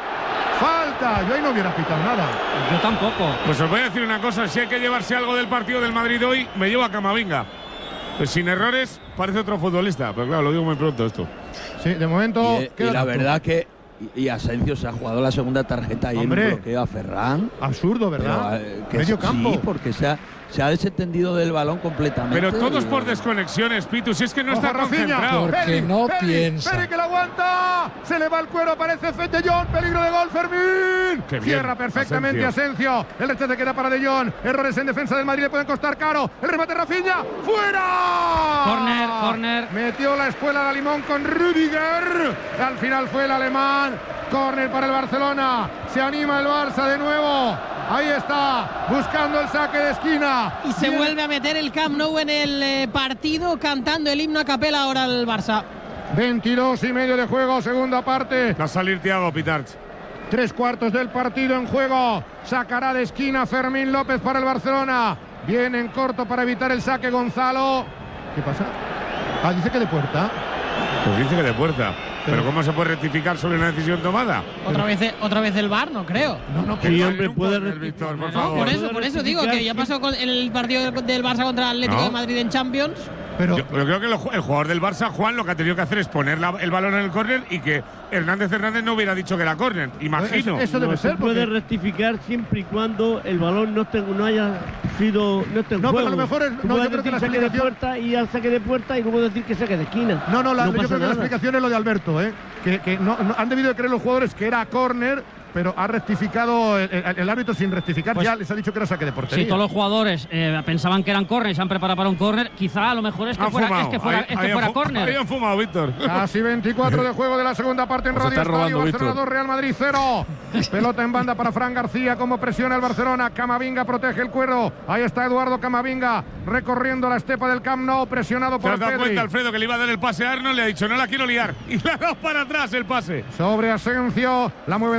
[SPEAKER 4] Falta, yo ahí no hubiera pitado nada.
[SPEAKER 6] Yo tampoco.
[SPEAKER 5] Pues os voy a decir una cosa, si hay que llevarse algo del partido del Madrid hoy, me llevo a Camavinga. Pues sin errores, parece otro futbolista, pero claro, lo digo muy pronto esto.
[SPEAKER 4] Sí, de momento.
[SPEAKER 7] Y, y
[SPEAKER 4] queda
[SPEAKER 7] la
[SPEAKER 4] tanto.
[SPEAKER 7] verdad que y, y Asensio se ha jugado la segunda tarjeta y en un
[SPEAKER 4] Hombre.
[SPEAKER 7] bloqueo a Ferran.
[SPEAKER 4] Absurdo, ¿verdad?
[SPEAKER 7] Pero, eh, que
[SPEAKER 4] Medio
[SPEAKER 7] sí,
[SPEAKER 4] campo.
[SPEAKER 7] porque se ha, se ha desentendido del balón completamente.
[SPEAKER 5] Pero todos por
[SPEAKER 7] Y-
[SPEAKER 5] desconexiones, Pitu, si es que no
[SPEAKER 4] Ojo,
[SPEAKER 5] está
[SPEAKER 4] Rafinha.
[SPEAKER 5] concentrado.
[SPEAKER 8] Porque
[SPEAKER 4] Pedri,
[SPEAKER 8] no
[SPEAKER 4] Pedri,
[SPEAKER 8] piensa.
[SPEAKER 4] Pedri que la aguanta. Se le va el cuero, aparece Fete John. Peligro de gol, Fermín.
[SPEAKER 5] Qué bien,
[SPEAKER 4] Cierra perfectamente
[SPEAKER 5] Asensio.
[SPEAKER 4] Asensio. El rechace queda para De Jong. Errores en defensa del Madrid le pueden costar caro. El remate Rafinha. ¡Fuera!
[SPEAKER 6] Corner, corner.
[SPEAKER 4] Metió la espuela a Limón con Rüdiger. Al final fue el alemán. Corner para el Barcelona. Se anima el Barça de nuevo. Ahí está, buscando el saque de esquina.
[SPEAKER 9] Y se
[SPEAKER 4] Bien.
[SPEAKER 9] vuelve a meter el Camp Nou en el eh, partido, cantando el himno a capela ahora el Barça.
[SPEAKER 4] veintidós y medio de juego, segunda parte.
[SPEAKER 5] Va a salir Thiago Pitarch.
[SPEAKER 4] Tres cuartos del partido en juego. Sacará de esquina Fermín López para el Barcelona. Viene en corto para evitar el saque Gonzalo. ¿Qué pasa? Ah, dice que de puerta.
[SPEAKER 5] Pues dice que de puerta. Pero ¿cómo se puede rectificar sobre una decisión tomada?
[SPEAKER 9] Otra vez, otra vez el V A R, no creo.
[SPEAKER 4] No, no,
[SPEAKER 1] Sí, hombre, puede
[SPEAKER 5] rectificar, Víctor, por
[SPEAKER 9] No,
[SPEAKER 5] favor.
[SPEAKER 9] por eso, por eso digo que ya pasó con en el partido del Barça contra el Atlético
[SPEAKER 5] No.
[SPEAKER 9] de Madrid en Champions.
[SPEAKER 4] Pero
[SPEAKER 5] Yo, yo creo que lo- el jugador del Barça, Juan, lo que ha tenido que hacer es poner la- el balón en el córner y que Hernández Hernández no hubiera dicho que era córner. Imagino.
[SPEAKER 4] Eso, eso debe
[SPEAKER 1] No,
[SPEAKER 4] ser.
[SPEAKER 1] se puede
[SPEAKER 4] porque-
[SPEAKER 1] rectificar siempre y cuando el balón no, esté- no haya sido no esté en
[SPEAKER 4] No, pero
[SPEAKER 1] juego.
[SPEAKER 4] a lo mejor es-
[SPEAKER 1] Tú
[SPEAKER 4] no, yo
[SPEAKER 1] puedes
[SPEAKER 4] creo que
[SPEAKER 1] decir
[SPEAKER 4] la
[SPEAKER 1] saque de
[SPEAKER 4] explicación-
[SPEAKER 1] puerta y al saque de puerta y luego decir que saque de esquina.
[SPEAKER 4] No, no, la, yo
[SPEAKER 1] pasa
[SPEAKER 4] creo que la
[SPEAKER 1] nada.
[SPEAKER 4] explicación es lo de Alberto, ¿eh? Que, que no, no- han debido de creer los jugadores que era córner, pero ha rectificado el, el- el árbitro sin rectificar.
[SPEAKER 6] Pues-
[SPEAKER 4] ya les ha dicho que era saque de portería.
[SPEAKER 6] Si todos los jugadores eh, pensaban que eran córner y se han preparado para un córner, quizá a lo mejor es que
[SPEAKER 5] Han
[SPEAKER 6] fuera,
[SPEAKER 5] fumado.
[SPEAKER 6] es que fuera,
[SPEAKER 5] Ahí-
[SPEAKER 6] es que
[SPEAKER 5] ahí
[SPEAKER 6] fuera
[SPEAKER 5] han fu-
[SPEAKER 6] córner.
[SPEAKER 5] Ahí han fumado, Víctor.
[SPEAKER 4] Casi veinticuatro de juego de la segunda parte en
[SPEAKER 3] Os
[SPEAKER 4] Radio
[SPEAKER 3] está
[SPEAKER 4] Estadio.
[SPEAKER 3] robando,
[SPEAKER 4] Barcelona
[SPEAKER 3] Víctor.
[SPEAKER 4] dos, Real Madrid cero. Pelota en banda para Fran García. Como presiona el Barcelona. Camavinga protege el cuero. Ahí está Eduardo Camavinga recorriendo la estepa del Camp Nou. Presionado
[SPEAKER 5] ¿Te
[SPEAKER 4] por
[SPEAKER 5] has dado
[SPEAKER 4] Pedri.
[SPEAKER 5] cuenta, Alfredo, que le iba a dar el pase a Arnold? Le ha dicho, no la quiero liar. Y le ha dado para atrás el pase.
[SPEAKER 4] Sobre Asensio. La mueve de nuevo Camavinga.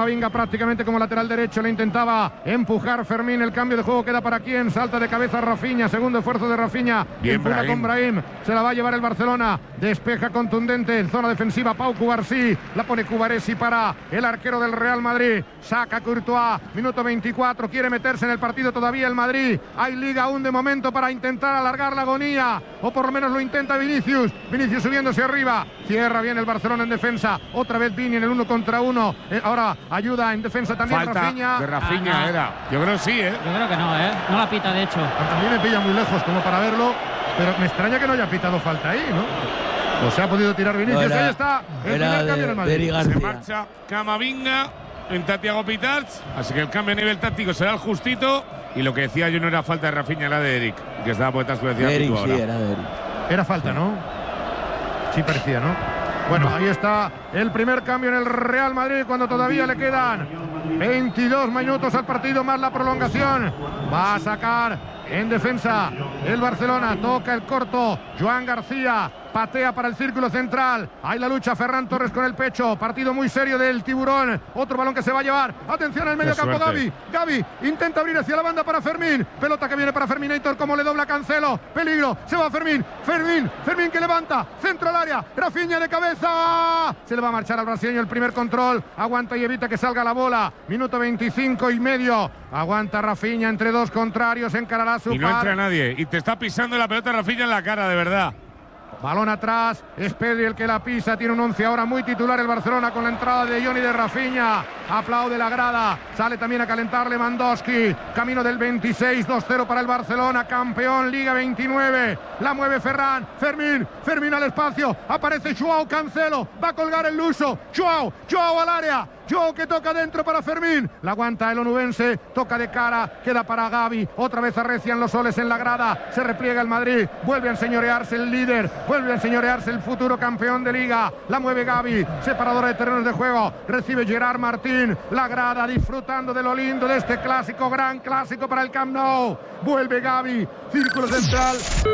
[SPEAKER 4] Camavinga prácticamente como lateral derecho, le intentaba empujar Fermín. El cambio de juego queda para quién. Salta de cabeza Rafinha, segundo esfuerzo de Rafinha.
[SPEAKER 5] Bien,
[SPEAKER 4] Empuja
[SPEAKER 5] Brahim.
[SPEAKER 4] con Brahim, se la va a llevar el Barcelona. Despeja contundente en zona defensiva Pau Cubarsí. La pone Cubaresi para el arquero del Real Madrid. Saca Courtois, minuto veinticuatro. Quiere meterse en el partido todavía el Madrid. Hay liga aún de momento para intentar alargar la agonía, o por lo menos lo intenta Vinicius. Vinicius subiéndose arriba. Cierra bien el Barcelona en defensa. Otra vez Vini en el uno contra uno. Eh, ahora ayuda en defensa también
[SPEAKER 5] Falta
[SPEAKER 4] Rafinha.
[SPEAKER 5] de Rafinha
[SPEAKER 6] Ah, no.
[SPEAKER 5] era. Yo creo que sí, ¿eh?
[SPEAKER 6] Yo creo que no, ¿eh? No la pita, de hecho.
[SPEAKER 4] A mí me pilla muy lejos como para verlo, pero me extraña que no haya pitado falta ahí, ¿no? O se ha podido tirar Vinicius.
[SPEAKER 7] No, era-
[SPEAKER 4] ahí está el
[SPEAKER 7] era
[SPEAKER 4] primer
[SPEAKER 7] de-
[SPEAKER 4] cambio en el Madrid.
[SPEAKER 7] de Eric García.
[SPEAKER 5] Se marcha Camavinga en Thiago Pitarch. Así que el cambio a nivel táctico será el justito. Y lo que decía yo no era falta de Rafinha, era de Eric, que estaba por detrás, como decía
[SPEAKER 7] Eric,
[SPEAKER 5] tú
[SPEAKER 7] sí,
[SPEAKER 5] ahora.
[SPEAKER 7] era de Eric.
[SPEAKER 4] Era falta, ¿no? Sí parecía, ¿no? Bueno, ahí está el primer cambio en el Real Madrid cuando todavía le quedan veintidós minutos al partido más la prolongación. Va a sacar en defensa el Barcelona. Toca el corto. Joan García patea para el círculo central. Hay la lucha. Ferran Torres con el pecho. Partido muy serio del Tiburón. Otro balón que se va a llevar. Atención al medio
[SPEAKER 5] Qué
[SPEAKER 4] campo.
[SPEAKER 5] suerte.
[SPEAKER 4] Gavi. Gavi intenta abrir hacia la banda para Fermín. Pelota que viene para Ferminator. Como le dobla Cancelo. Peligro. Se va Fermín. Fermín. Fermín que levanta. Centro al área. Rafinha de cabeza. Se le va a marchar al brasileño el primer control. Aguanta y evita que salga la bola. Minuto veinticinco y medio. Aguanta Rafinha entre dos contrarios. Encarará su
[SPEAKER 5] Y no
[SPEAKER 4] par.
[SPEAKER 5] entra nadie. Y te está pisando la pelota Rafinha en la cara, de verdad.
[SPEAKER 4] Balón atrás, es Pedri el que la pisa, tiene un once ahora muy titular el Barcelona con la entrada de Johnny de Rafinha. Aplaude la grada, sale también a calentar Lewandowski. Camino del veintiséis, dos cero para el Barcelona, campeón Liga veintinueve. La mueve Ferran, Fermín, Fermín al espacio, aparece Joao Cancelo, va a colgar el luso. Joao, Joao al área. Joao que toca dentro para Fermín. La aguanta el onubense. Toca de cara. Queda para Gavi. Otra vez arrecian los soles en la grada. Se repliega el Madrid. Vuelve a enseñorearse el líder. Vuelve a enseñorearse el futuro campeón de Liga. La mueve Gavi. Separadora de terrenos de juego. Recibe Gerard Martín. La grada disfrutando de lo lindo de este clásico. Gran clásico para el Camp Nou. Vuelve Gavi. Círculo central.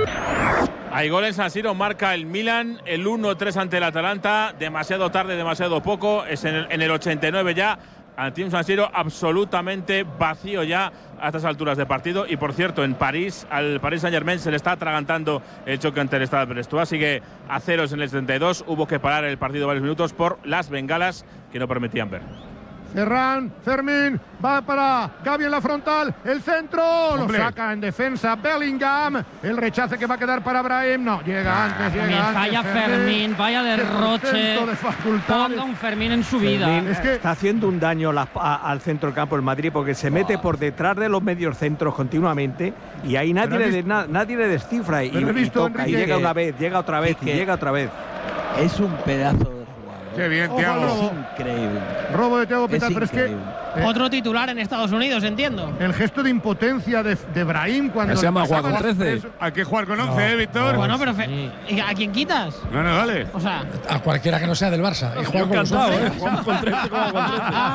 [SPEAKER 11] Hay gol en San Siro, marca el Milan, el uno tres ante el Atalanta, demasiado tarde, demasiado poco, es en el, en el ochenta y nueve ya, ante un San Siro absolutamente vacío ya a estas alturas de partido. Y por cierto, en París, al Paris Saint-Germain se le está atragantando el choque ante el Stade Brestois, sigue a ceros en el setenta y dos, hubo que parar el partido varios minutos por las bengalas que no permitían ver.
[SPEAKER 4] Ferran, Fermín, va para Gavi en la frontal, el centro,
[SPEAKER 5] Hombre.
[SPEAKER 4] lo saca en defensa Bellingham, el rechace que va a quedar para Brahim, no, llega antes, llega
[SPEAKER 6] También
[SPEAKER 4] antes.
[SPEAKER 6] falla Fermín, vaya
[SPEAKER 4] Qué
[SPEAKER 6] derroche.
[SPEAKER 4] portento de facultades.
[SPEAKER 6] Ponga un Fermín en su vida.
[SPEAKER 10] Fermín
[SPEAKER 4] Es que-
[SPEAKER 10] está haciendo un daño la- a- al centro del campo el Madrid porque se mete por detrás de los medios centros continuamente y ahí nadie,
[SPEAKER 4] Pero he
[SPEAKER 10] le,
[SPEAKER 4] visto-
[SPEAKER 10] na- nadie le descifra y,
[SPEAKER 4] Pero he
[SPEAKER 10] y
[SPEAKER 4] visto,
[SPEAKER 10] toca, y
[SPEAKER 4] Enrique,
[SPEAKER 10] llega una
[SPEAKER 7] que-
[SPEAKER 10] vez, llega otra vez y
[SPEAKER 7] que-
[SPEAKER 10] llega otra vez.
[SPEAKER 7] Es un pedazo de jugador.
[SPEAKER 5] Qué bien,
[SPEAKER 4] Ojo,
[SPEAKER 5] Thiago.
[SPEAKER 4] Lobo.
[SPEAKER 7] Es increíble.
[SPEAKER 4] Robo de Thiago
[SPEAKER 7] Es
[SPEAKER 4] Pitar, pero es que
[SPEAKER 7] increíble.
[SPEAKER 4] eh,
[SPEAKER 9] Otro titular en Estados Unidos, entiendo.
[SPEAKER 4] el gesto de impotencia de, de Brahim cuando
[SPEAKER 3] Se
[SPEAKER 4] le
[SPEAKER 3] llama
[SPEAKER 4] pasaban
[SPEAKER 3] jugar con
[SPEAKER 4] las-
[SPEAKER 3] trece.
[SPEAKER 4] eso-
[SPEAKER 5] Hay que jugar con once,
[SPEAKER 8] No,
[SPEAKER 5] ¿eh, Víctor?
[SPEAKER 8] no.
[SPEAKER 9] Bueno, pero fe-
[SPEAKER 6] Sí.
[SPEAKER 9] ¿y ¿a quién quitas?
[SPEAKER 5] No, no, dale.
[SPEAKER 9] O sea,
[SPEAKER 8] A cualquiera que no sea del Barça. Y juega con los
[SPEAKER 3] Encantado,
[SPEAKER 8] once.
[SPEAKER 3] ¿eh? Jugamos con trece, jugamos con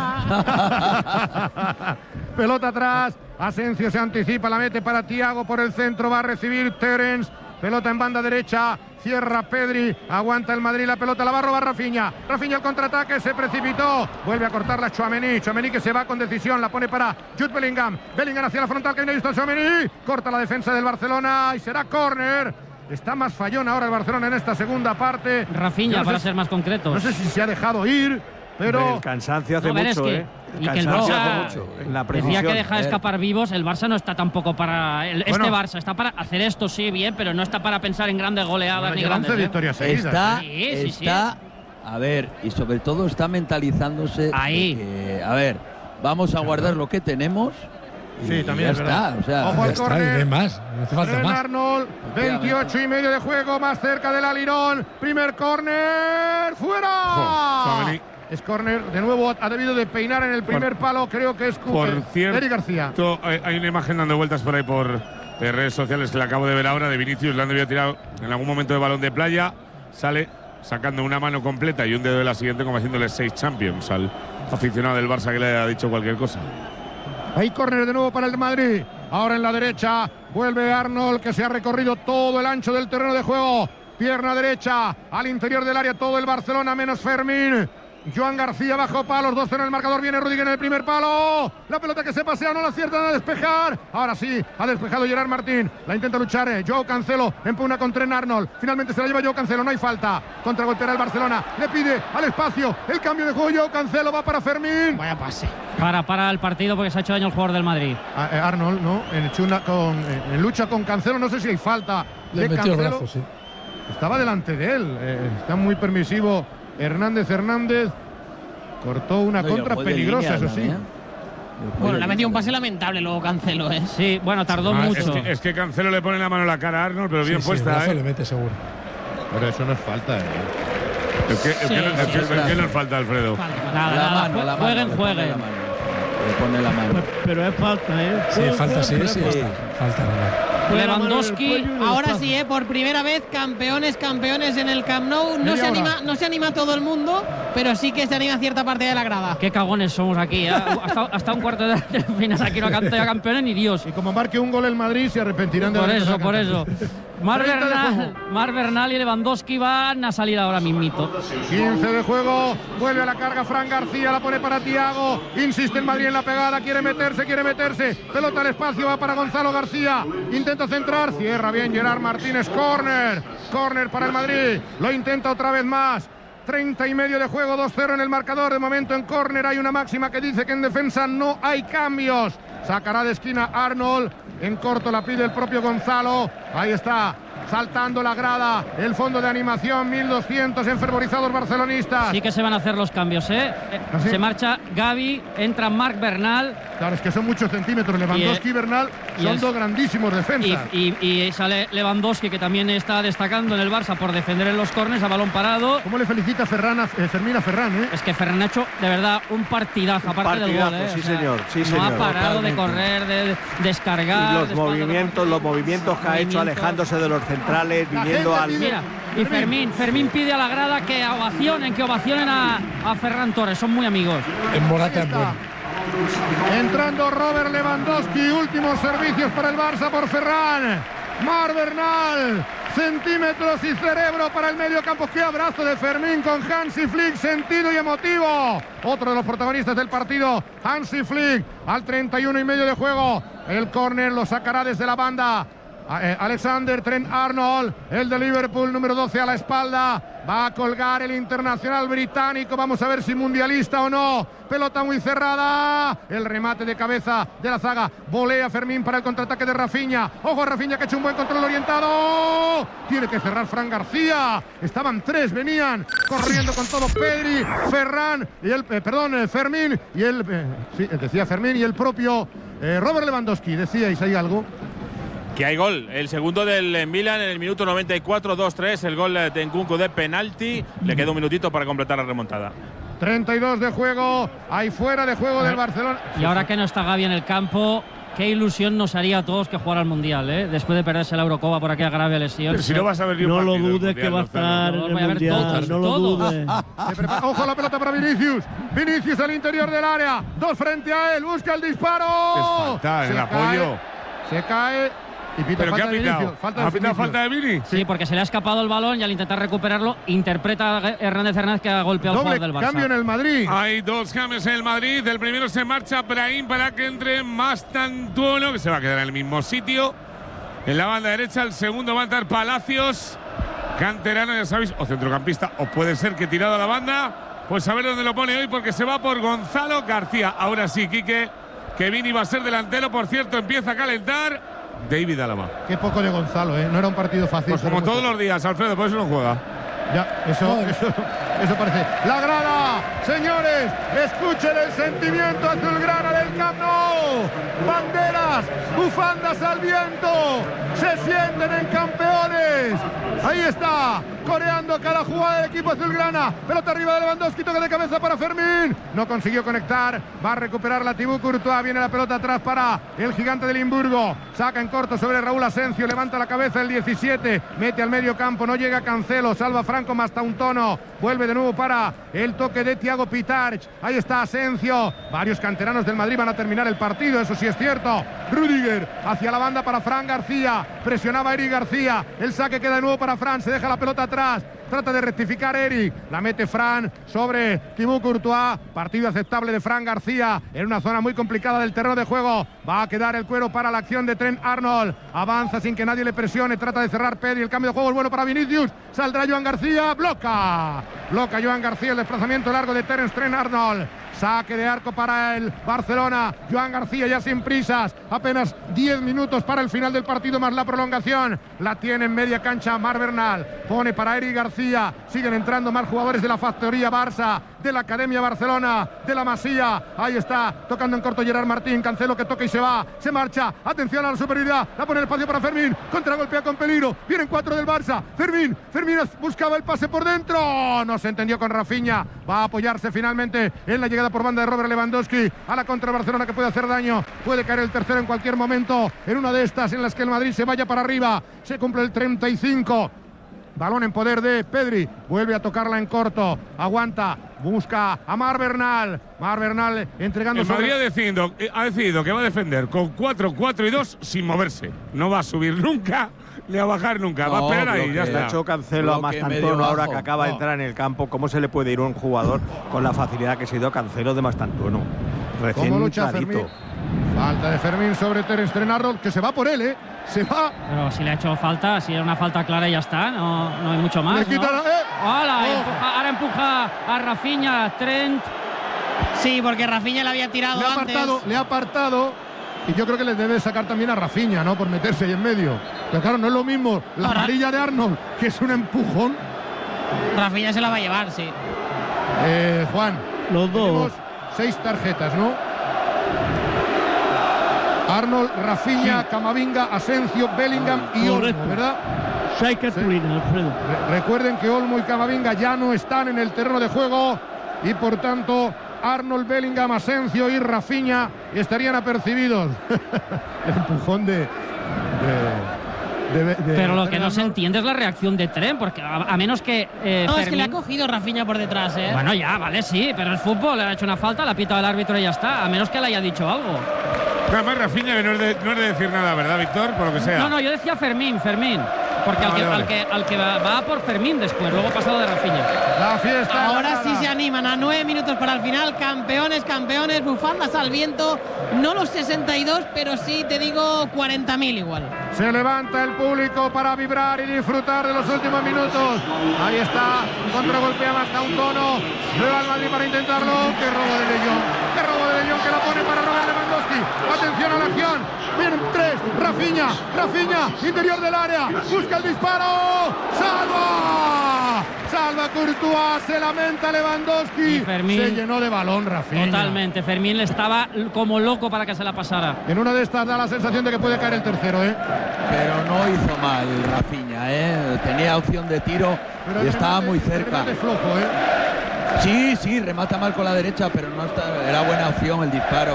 [SPEAKER 3] trece.
[SPEAKER 4] Pelota atrás, Asensio se anticipa, la mete para Thiago por el centro, va a recibir Terence. Pelota en banda derecha, cierra Pedri, aguanta el Madrid, la pelota la va a robar Rafinha. Rafinha el contraataque, se precipitó, vuelve a cortarla Tchouaméni. Tchouaméni que se va con decisión, la pone para Jude Bellingham. Bellingham hacia la frontal, que viene listo Tchouaméni, corta la defensa del Barcelona y será córner. Está más fallón ahora el Barcelona en esta segunda parte.
[SPEAKER 6] Rafinha,
[SPEAKER 4] Yo no
[SPEAKER 6] para
[SPEAKER 4] sé-
[SPEAKER 6] ser más concretos.
[SPEAKER 4] No sé si se ha dejado ir, pero
[SPEAKER 10] el cansancio hace
[SPEAKER 6] No, a ver, es
[SPEAKER 10] mucho,
[SPEAKER 6] que-
[SPEAKER 10] ¿eh?
[SPEAKER 6] y que el
[SPEAKER 10] cansancio
[SPEAKER 6] Barça-
[SPEAKER 10] hace mucho. En la
[SPEAKER 6] Decía
[SPEAKER 10] precisión.
[SPEAKER 6] que deja de escapar vivos. El Barça no está tampoco para. el-
[SPEAKER 4] Bueno.
[SPEAKER 6] este Barça está para hacer esto, sí, bien, pero no está para pensar en grandes goleadas
[SPEAKER 4] bueno,
[SPEAKER 6] ni
[SPEAKER 4] lleva
[SPEAKER 6] grandes.
[SPEAKER 4] once
[SPEAKER 6] ¿eh?
[SPEAKER 4] victorias seguidas.
[SPEAKER 7] Está,
[SPEAKER 6] Sí, sí, sí.
[SPEAKER 7] está, a ver, y sobre todo está mentalizándose de
[SPEAKER 6] Ahí.
[SPEAKER 7] que, a ver, vamos a guardar lo que tenemos.
[SPEAKER 4] Sí,
[SPEAKER 7] y
[SPEAKER 4] también
[SPEAKER 7] ya
[SPEAKER 4] es verdad.
[SPEAKER 7] está, o sea,
[SPEAKER 4] Ojo
[SPEAKER 8] Ya
[SPEAKER 4] al
[SPEAKER 8] está, y
[SPEAKER 4] córner.
[SPEAKER 8] no hay más. No hace falta
[SPEAKER 4] Ren
[SPEAKER 8] más.
[SPEAKER 4] Arnold, veintiocho y medio de juego, más cerca del alirón. Primer córner, fuera.
[SPEAKER 5] Jo, Tchouaméni.
[SPEAKER 4] Es córner, de nuevo ha debido de peinar en el primer palo, creo que es Cu-
[SPEAKER 5] Por
[SPEAKER 4] eh,
[SPEAKER 5] cierto,
[SPEAKER 4] Eric García.
[SPEAKER 5] hay, hay una imagen dando vueltas por ahí por eh, redes sociales que la acabo de ver ahora de Vinicius. Le han debido tirar en algún momento de balón de playa. Sale sacando una mano completa y un dedo de la siguiente, como haciéndole seis champions al aficionado del Barça que le haya dicho cualquier cosa.
[SPEAKER 4] Hay córner de nuevo para el Madrid. Ahora en la derecha vuelve Arnold, que se ha recorrido todo el ancho del terreno de juego. Pierna derecha al interior del área, todo el Barcelona menos Fermín. Joan García bajo palos, dos cero en el marcador, viene Rudiger en el primer palo, la pelota que se pasea, no la aciertan a despejar, ahora sí, ha despejado Gerard Martín, la intenta luchar eh, Joao Cancelo, empuna con Trent Arnold, finalmente se la lleva Joao Cancelo, no hay falta, contragolpeará el Barcelona, le pide al espacio, el cambio de juego, Joao Cancelo va para Fermín.
[SPEAKER 9] Vaya pase.
[SPEAKER 6] Para, para el partido porque se ha hecho daño el jugador del Madrid.
[SPEAKER 4] Ah, eh, Arnold, ¿no? En, chuna con, eh, en lucha con Cancelo, no sé si hay falta
[SPEAKER 8] Le
[SPEAKER 4] de
[SPEAKER 8] metió
[SPEAKER 4] Cancelo.
[SPEAKER 8] el brazo, sí.
[SPEAKER 4] Estaba delante de él, eh, está muy permisivo Hernández Hernández. Cortó una
[SPEAKER 7] No,
[SPEAKER 4] contra
[SPEAKER 7] fue de
[SPEAKER 4] peligrosa,
[SPEAKER 7] línea
[SPEAKER 4] eso sí.
[SPEAKER 7] también.
[SPEAKER 9] Bueno, le ha metido un pase lamentable luego Cancelo, ¿eh?
[SPEAKER 6] Sí, bueno, tardó
[SPEAKER 5] Ah,
[SPEAKER 6] mucho.
[SPEAKER 5] Es que, es que Cancelo le pone la mano a la cara a Arnold, pero
[SPEAKER 8] Sí,
[SPEAKER 5] bien
[SPEAKER 8] sí, el
[SPEAKER 5] puesta,
[SPEAKER 8] brazo
[SPEAKER 5] ¿eh?
[SPEAKER 8] le mete seguro.
[SPEAKER 4] Pero eso no es falta, ¿eh?
[SPEAKER 5] ¿El qué, el
[SPEAKER 9] Sí,
[SPEAKER 5] qué- el
[SPEAKER 9] sí,
[SPEAKER 5] qué-
[SPEAKER 7] sí.
[SPEAKER 5] el qué nos falta, Alfredo?
[SPEAKER 6] Nada,
[SPEAKER 7] La
[SPEAKER 6] nada,
[SPEAKER 7] mano, la mano,
[SPEAKER 6] jueguen,
[SPEAKER 7] le pone
[SPEAKER 6] jueguen.
[SPEAKER 7] la mano. Le pone la mano.
[SPEAKER 1] Pero es falta, ¿eh?
[SPEAKER 8] Sí, falta sí,
[SPEAKER 1] Pero
[SPEAKER 8] sí,
[SPEAKER 1] es
[SPEAKER 8] está. Falta normal.
[SPEAKER 6] Lewandowski,
[SPEAKER 9] Ahora sí, ¿eh? Por primera vez, campeones, campeones en el Camp Nou. No se, anima, no se anima todo el mundo, pero sí que se anima cierta parte de la grada.
[SPEAKER 6] Qué cagones somos aquí, ¿eh? hasta, hasta un cuarto de de final aquí no ha cantado campeones ni Dios.
[SPEAKER 4] Y como marque un gol el Madrid, se arrepentirán de
[SPEAKER 6] Por
[SPEAKER 4] haber
[SPEAKER 6] eso,
[SPEAKER 4] empezado
[SPEAKER 6] por
[SPEAKER 4] a
[SPEAKER 6] eso.
[SPEAKER 4] cantar.
[SPEAKER 6] Mar
[SPEAKER 4] treinta de
[SPEAKER 6] Bernal,
[SPEAKER 4] juego.
[SPEAKER 6] Mar Bernal y Lewandowski van a salir ahora mismito.
[SPEAKER 4] quince de juego, vuelve a la carga Fran García, la pone para Thiago, insiste el Madrid en la pegada, quiere meterse, quiere meterse, pelota al espacio, va para Gonzalo García, intenta centrar, cierra bien Gerard Martínez, córner, córner para el Madrid, lo intenta otra vez más. treinta y medio de juego, dos cero en el marcador. De momento en córner hay una máxima que dice que en defensa no hay cambios. Sacará de esquina Arnold. En corto la pide el propio Gonzalo. Ahí está, saltando la grada. El fondo de animación, mil doscientos enfervorizados barcelonistas.
[SPEAKER 6] Sí que se van a hacer los cambios, ¿eh?
[SPEAKER 4] ¿Ah, sí?
[SPEAKER 6] Se marcha Gavi, entra Marc Bernal.
[SPEAKER 4] Claro, es que son muchos centímetros. Lewandowski y Bernal
[SPEAKER 6] y
[SPEAKER 4] son
[SPEAKER 6] el-
[SPEAKER 4] dos grandísimos defensas.
[SPEAKER 6] Y, y- y sale Lewandowski, que también está destacando en el Barça por defender en los córners a balón parado.
[SPEAKER 4] ¿Cómo le felicita Ferran a, eh, Fermín a Ferran, eh?
[SPEAKER 6] Es que Ferran ha hecho de verdad un partidazo, aparte del gol.
[SPEAKER 12] partidazo,
[SPEAKER 6] ¿eh?
[SPEAKER 12] sí,
[SPEAKER 6] O sea,
[SPEAKER 12] señor, sí,
[SPEAKER 6] no
[SPEAKER 12] señor.
[SPEAKER 6] ha parado de
[SPEAKER 12] Totalmente.
[SPEAKER 6] correr, de, de descargar.
[SPEAKER 12] Y los
[SPEAKER 6] de espalda
[SPEAKER 12] movimientos, los movimientos que ha hecho
[SPEAKER 6] Movimientos.
[SPEAKER 12] alejándose de los centrales,
[SPEAKER 4] La
[SPEAKER 12] viniendo
[SPEAKER 4] gente
[SPEAKER 12] al.
[SPEAKER 4] pide-
[SPEAKER 6] Mira, y Fermín, Fermín pide a la grada que ovacionen, que ovacionen a, a Ferran Torres, son muy amigos.
[SPEAKER 8] En Morata
[SPEAKER 4] Ahí
[SPEAKER 8] es
[SPEAKER 4] está.
[SPEAKER 8] bueno.
[SPEAKER 4] Entrando Robert Lewandowski, últimos servicios para el Barça por Ferran. Mar Bernal, centímetros y cerebro para el medio campo. Qué abrazo de Fermín con Hansi Flick, sentido y emotivo. Otro de los protagonistas del partido, Hansi Flick, al treinta y uno y medio de juego. El córner lo sacará desde la banda. Eh, Alexander Trent Arnold, el de Liverpool, número doce a la espalda. Va a colgar el internacional británico. Vamos a ver si mundialista o no. Pelota muy cerrada. El remate de cabeza de la zaga. Volea Fermín para el contraataque de Rafinha. Ojo a Rafinha, que ha hecho un buen control orientado. Tiene que cerrar Fran García. Estaban tres, venían corriendo con todo Pedri, Ferran y el, eh, perdón, eh, Fermín y el, eh, sí, decía Fermín y el propio eh, Robert Lewandowski. Decíais ahí algo.
[SPEAKER 11] Que hay gol, el segundo del Milan en el minuto noventa y cuatro, dos tres, el gol de Nkunku de penalti. Le queda un minutito para completar la remontada.
[SPEAKER 4] treinta y dos de juego, hay fuera de juego del Barcelona.
[SPEAKER 6] Y ahora que no está Gavi en el campo, qué ilusión nos haría a todos que jugara al Mundial, ¿eh? Después de perderse la Eurocopa por aquella grave lesión.
[SPEAKER 5] Pero si no vas a ver ni un
[SPEAKER 1] No lo
[SPEAKER 5] partido del
[SPEAKER 1] dudes que
[SPEAKER 5] Mundial,
[SPEAKER 1] va a
[SPEAKER 5] Lozano.
[SPEAKER 1] estar
[SPEAKER 6] No,
[SPEAKER 1] en el
[SPEAKER 6] voy a ver
[SPEAKER 1] Mundial.
[SPEAKER 6] todos,
[SPEAKER 1] No lo
[SPEAKER 6] todos.
[SPEAKER 1] dudes.
[SPEAKER 4] Se prepara- Ojo la pelota para Vinicius. Vinicius al interior del área. Dos frente a él. Busca el disparo.
[SPEAKER 5] Es falta,
[SPEAKER 4] Se
[SPEAKER 5] el
[SPEAKER 4] cae,
[SPEAKER 5] apoyo.
[SPEAKER 4] Se cae. Y pita
[SPEAKER 5] ¿Pero qué
[SPEAKER 4] falta
[SPEAKER 5] ha
[SPEAKER 4] de
[SPEAKER 5] pitado?
[SPEAKER 4] Vinicius. Falta de
[SPEAKER 5] ¿Ha pitado
[SPEAKER 4] Vinicius.
[SPEAKER 5] falta de Vini?
[SPEAKER 6] Sí, porque se le ha escapado el balón y al intentar recuperarlo, interpreta a Hernández Hernández que ha golpeado al
[SPEAKER 4] Doble
[SPEAKER 6] jugador del Barça.
[SPEAKER 4] cambio en el Madrid.
[SPEAKER 5] Hay dos cambios en el Madrid. El primero se marcha Brahim para que entre Mastantuono, que se va a quedar en el mismo sitio. En la banda derecha, el segundo va a entrar Palacios, canterano, ya sabéis, o centrocampista, o puede ser que tirado a la banda. Pues a ver dónde lo pone hoy, porque se va por Gonzalo García. Ahora sí, Quique, que Vini va a ser delantero. Por cierto, empieza a calentar David Alaba.
[SPEAKER 4] Qué poco de Gonzalo, ¿eh? No era un partido fácil.
[SPEAKER 5] Pues como
[SPEAKER 4] pero
[SPEAKER 5] todos
[SPEAKER 4] muy
[SPEAKER 5] los días, Alfredo, por eso no juega.
[SPEAKER 4] Ya, eso, eso, eso parece. La grada, señores, escuchen el sentimiento azulgrana del Camp Nou. Banderas, bufandas al viento, se sienten en campeones. Ahí está, coreando cada jugada del equipo azulgrana. Pelota arriba de Lewandowski, toque de cabeza para Fermín. No consiguió conectar, va a recuperar la Thibaut Courtois. Viene la pelota atrás para el gigante de Limburgo. Saca en corto sobre Raúl Asencio, levanta la cabeza el diecisiete, mete al medio campo, no llega Cancelo, salva Franco Mastantuono, vuelve de nuevo para el toque de Thiago Pitarch. Ahí está Asencio. Varios canteranos del Madrid van a terminar el partido, eso sí es cierto. Rüdiger hacia la banda para Fran García. Presionaba Eric García. El saque queda de nuevo para Fran. Se deja la pelota atrás. Trata de rectificar Eric. La mete Fran sobre Thibaut Courtois. Partido aceptable de Fran García en una zona muy complicada del terreno de juego. Va a quedar el cuero para la acción de Trent Arnold. Avanza sin que nadie le presione. Trata de cerrar Pedri. El cambio de juego es bueno para Vinicius. Saldrá Joan García. Bloca. Bloca Joan García el desplazamiento largo de Terence Trent Arnold. Saque de arco para el Barcelona. Joan García ya sin prisas. Apenas diez minutos para el final del partido más la prolongación. La tiene en media cancha Marc Bernal. Pone para Eric García. Siguen entrando más jugadores de la factoría Barça, de la Academia Barcelona, de la Masía. Ahí está, tocando en corto Gerard Martín. Cancelo que toca y se va. Se marcha. Atención a la superioridad. La pone el espacio para Fermín. Contragolpea con peligro. Vienen cuatro del Barça. Fermín. Fermín buscaba el pase por dentro. No se entendió con Rafinha. Va a apoyarse finalmente en la llegada por banda de Robert Lewandowski a la contra Barcelona, que puede hacer daño. Puede caer el tercero en cualquier momento en una de estas en las que el Madrid se vaya para arriba. Se cumple el treinta y cinco. Balón en poder de Pedri. Vuelve a tocarla en corto. Aguanta. Busca a Marc Bernal. Marc Bernal entregando.
[SPEAKER 5] El Madrid
[SPEAKER 4] sobre...
[SPEAKER 5] ha, decidido, ha decidido que va a defender con cuatro cuatro y dos sin moverse. No va a subir nunca, ni a bajar nunca. No, va a esperar ahí, ya está.
[SPEAKER 12] Ha hecho Cancelo a Mastantuono ahora que acaba de entrar en el campo. ¿Cómo se le puede ir a un jugador con la facilidad que se dio a Cancelo de Mastantuono? Recién
[SPEAKER 4] ¿Cómo lucha
[SPEAKER 12] clarito.
[SPEAKER 4] Fermín? Falta de Fermín sobre Terence Trent Arnold, que se va por él, ¿eh? Se va.
[SPEAKER 6] Pero si le ha hecho falta, si era una falta clara y ya está, no, no hay mucho más.
[SPEAKER 4] Le quita
[SPEAKER 6] ¿no?
[SPEAKER 4] la, eh.
[SPEAKER 6] Hola,
[SPEAKER 4] oh.
[SPEAKER 6] empuja, ahora empuja a Rafinha, Trent.
[SPEAKER 9] Sí, porque Rafinha le había tirado
[SPEAKER 4] le ha
[SPEAKER 9] antes.
[SPEAKER 4] apartado, le ha apartado. Y yo creo que le debe sacar también a Rafinha, ¿no? Por meterse ahí en medio. Pero claro, no es lo mismo la
[SPEAKER 9] Ahora.
[SPEAKER 4] amarilla de Arnold, que es un empujón.
[SPEAKER 9] Rafinha se la va a llevar, sí.
[SPEAKER 4] Eh, Juan.
[SPEAKER 1] Los dos.
[SPEAKER 4] Tenemos seis tarjetas, ¿no? Arnold, Rafinha, sí. Camavinga, Asencio, Bellingham y Olmo, ¿verdad?
[SPEAKER 1] Seis cartulinas, Alfredo.
[SPEAKER 4] Re recuerden que Olmo y Camavinga ya no están en el terreno de juego y por tanto Arnold, Bellingham, Asencio y Rafinha estarían apercibidos. El empujón de... de, de, de
[SPEAKER 6] Pero lo
[SPEAKER 4] de
[SPEAKER 6] que no se entiende es la reacción de Trent, porque a, a menos que eh,
[SPEAKER 9] No,
[SPEAKER 6] Fermín...
[SPEAKER 9] es que le ha cogido Rafinha por detrás, ¿eh?
[SPEAKER 6] Bueno, ya, vale, sí, pero el fútbol le ha hecho una falta, la ha pitado el árbitro y ya está, a menos que le haya dicho algo.
[SPEAKER 5] Además, Rafinha, que no es, de, no es de decir nada, ¿verdad, Víctor? Por lo que sea.
[SPEAKER 6] No, no, yo decía Fermín, Fermín. Porque
[SPEAKER 5] Ah,
[SPEAKER 6] al, que,
[SPEAKER 5] vale,
[SPEAKER 6] al,
[SPEAKER 5] vale.
[SPEAKER 6] que, al que va, va por Fermín después, luego pasado de Rafinha.
[SPEAKER 4] La fiesta.
[SPEAKER 9] Ahora sí se animan a nueve minutos para el final. Campeones, campeones, bufandas al viento. No los sesenta y dos, pero sí, te digo, cuarenta mil igual.
[SPEAKER 4] Se levanta el público para vibrar y disfrutar de los últimos minutos. Ahí está, contragolpea hasta un tono. Juega al Madrid para intentarlo. ¡Qué robo de De Jong! ¡Qué robo de De Jong que la pone para Robert Lewandowski! ¡Atención a la acción! Vienen tres, Rafinha, Rafinha, interior del área, busca el disparo, ¡salva! Salva Courtois, se lamenta Lewandowski.
[SPEAKER 6] Y Fermín,
[SPEAKER 4] se llenó de balón Rafinha.
[SPEAKER 6] Totalmente, Fermín le estaba como loco para que se la pasara.
[SPEAKER 4] En una de estas da la sensación de que puede caer el tercero, ¿eh?
[SPEAKER 7] Pero no hizo mal Rafinha, ¿eh? Tenía opción de tiro
[SPEAKER 4] Pero
[SPEAKER 7] y estaba
[SPEAKER 4] remate,
[SPEAKER 7] muy cerca.
[SPEAKER 4] remate flojo, ¿eh?
[SPEAKER 7] Sí, sí, remata mal con la derecha, pero no está, era buena opción el disparo.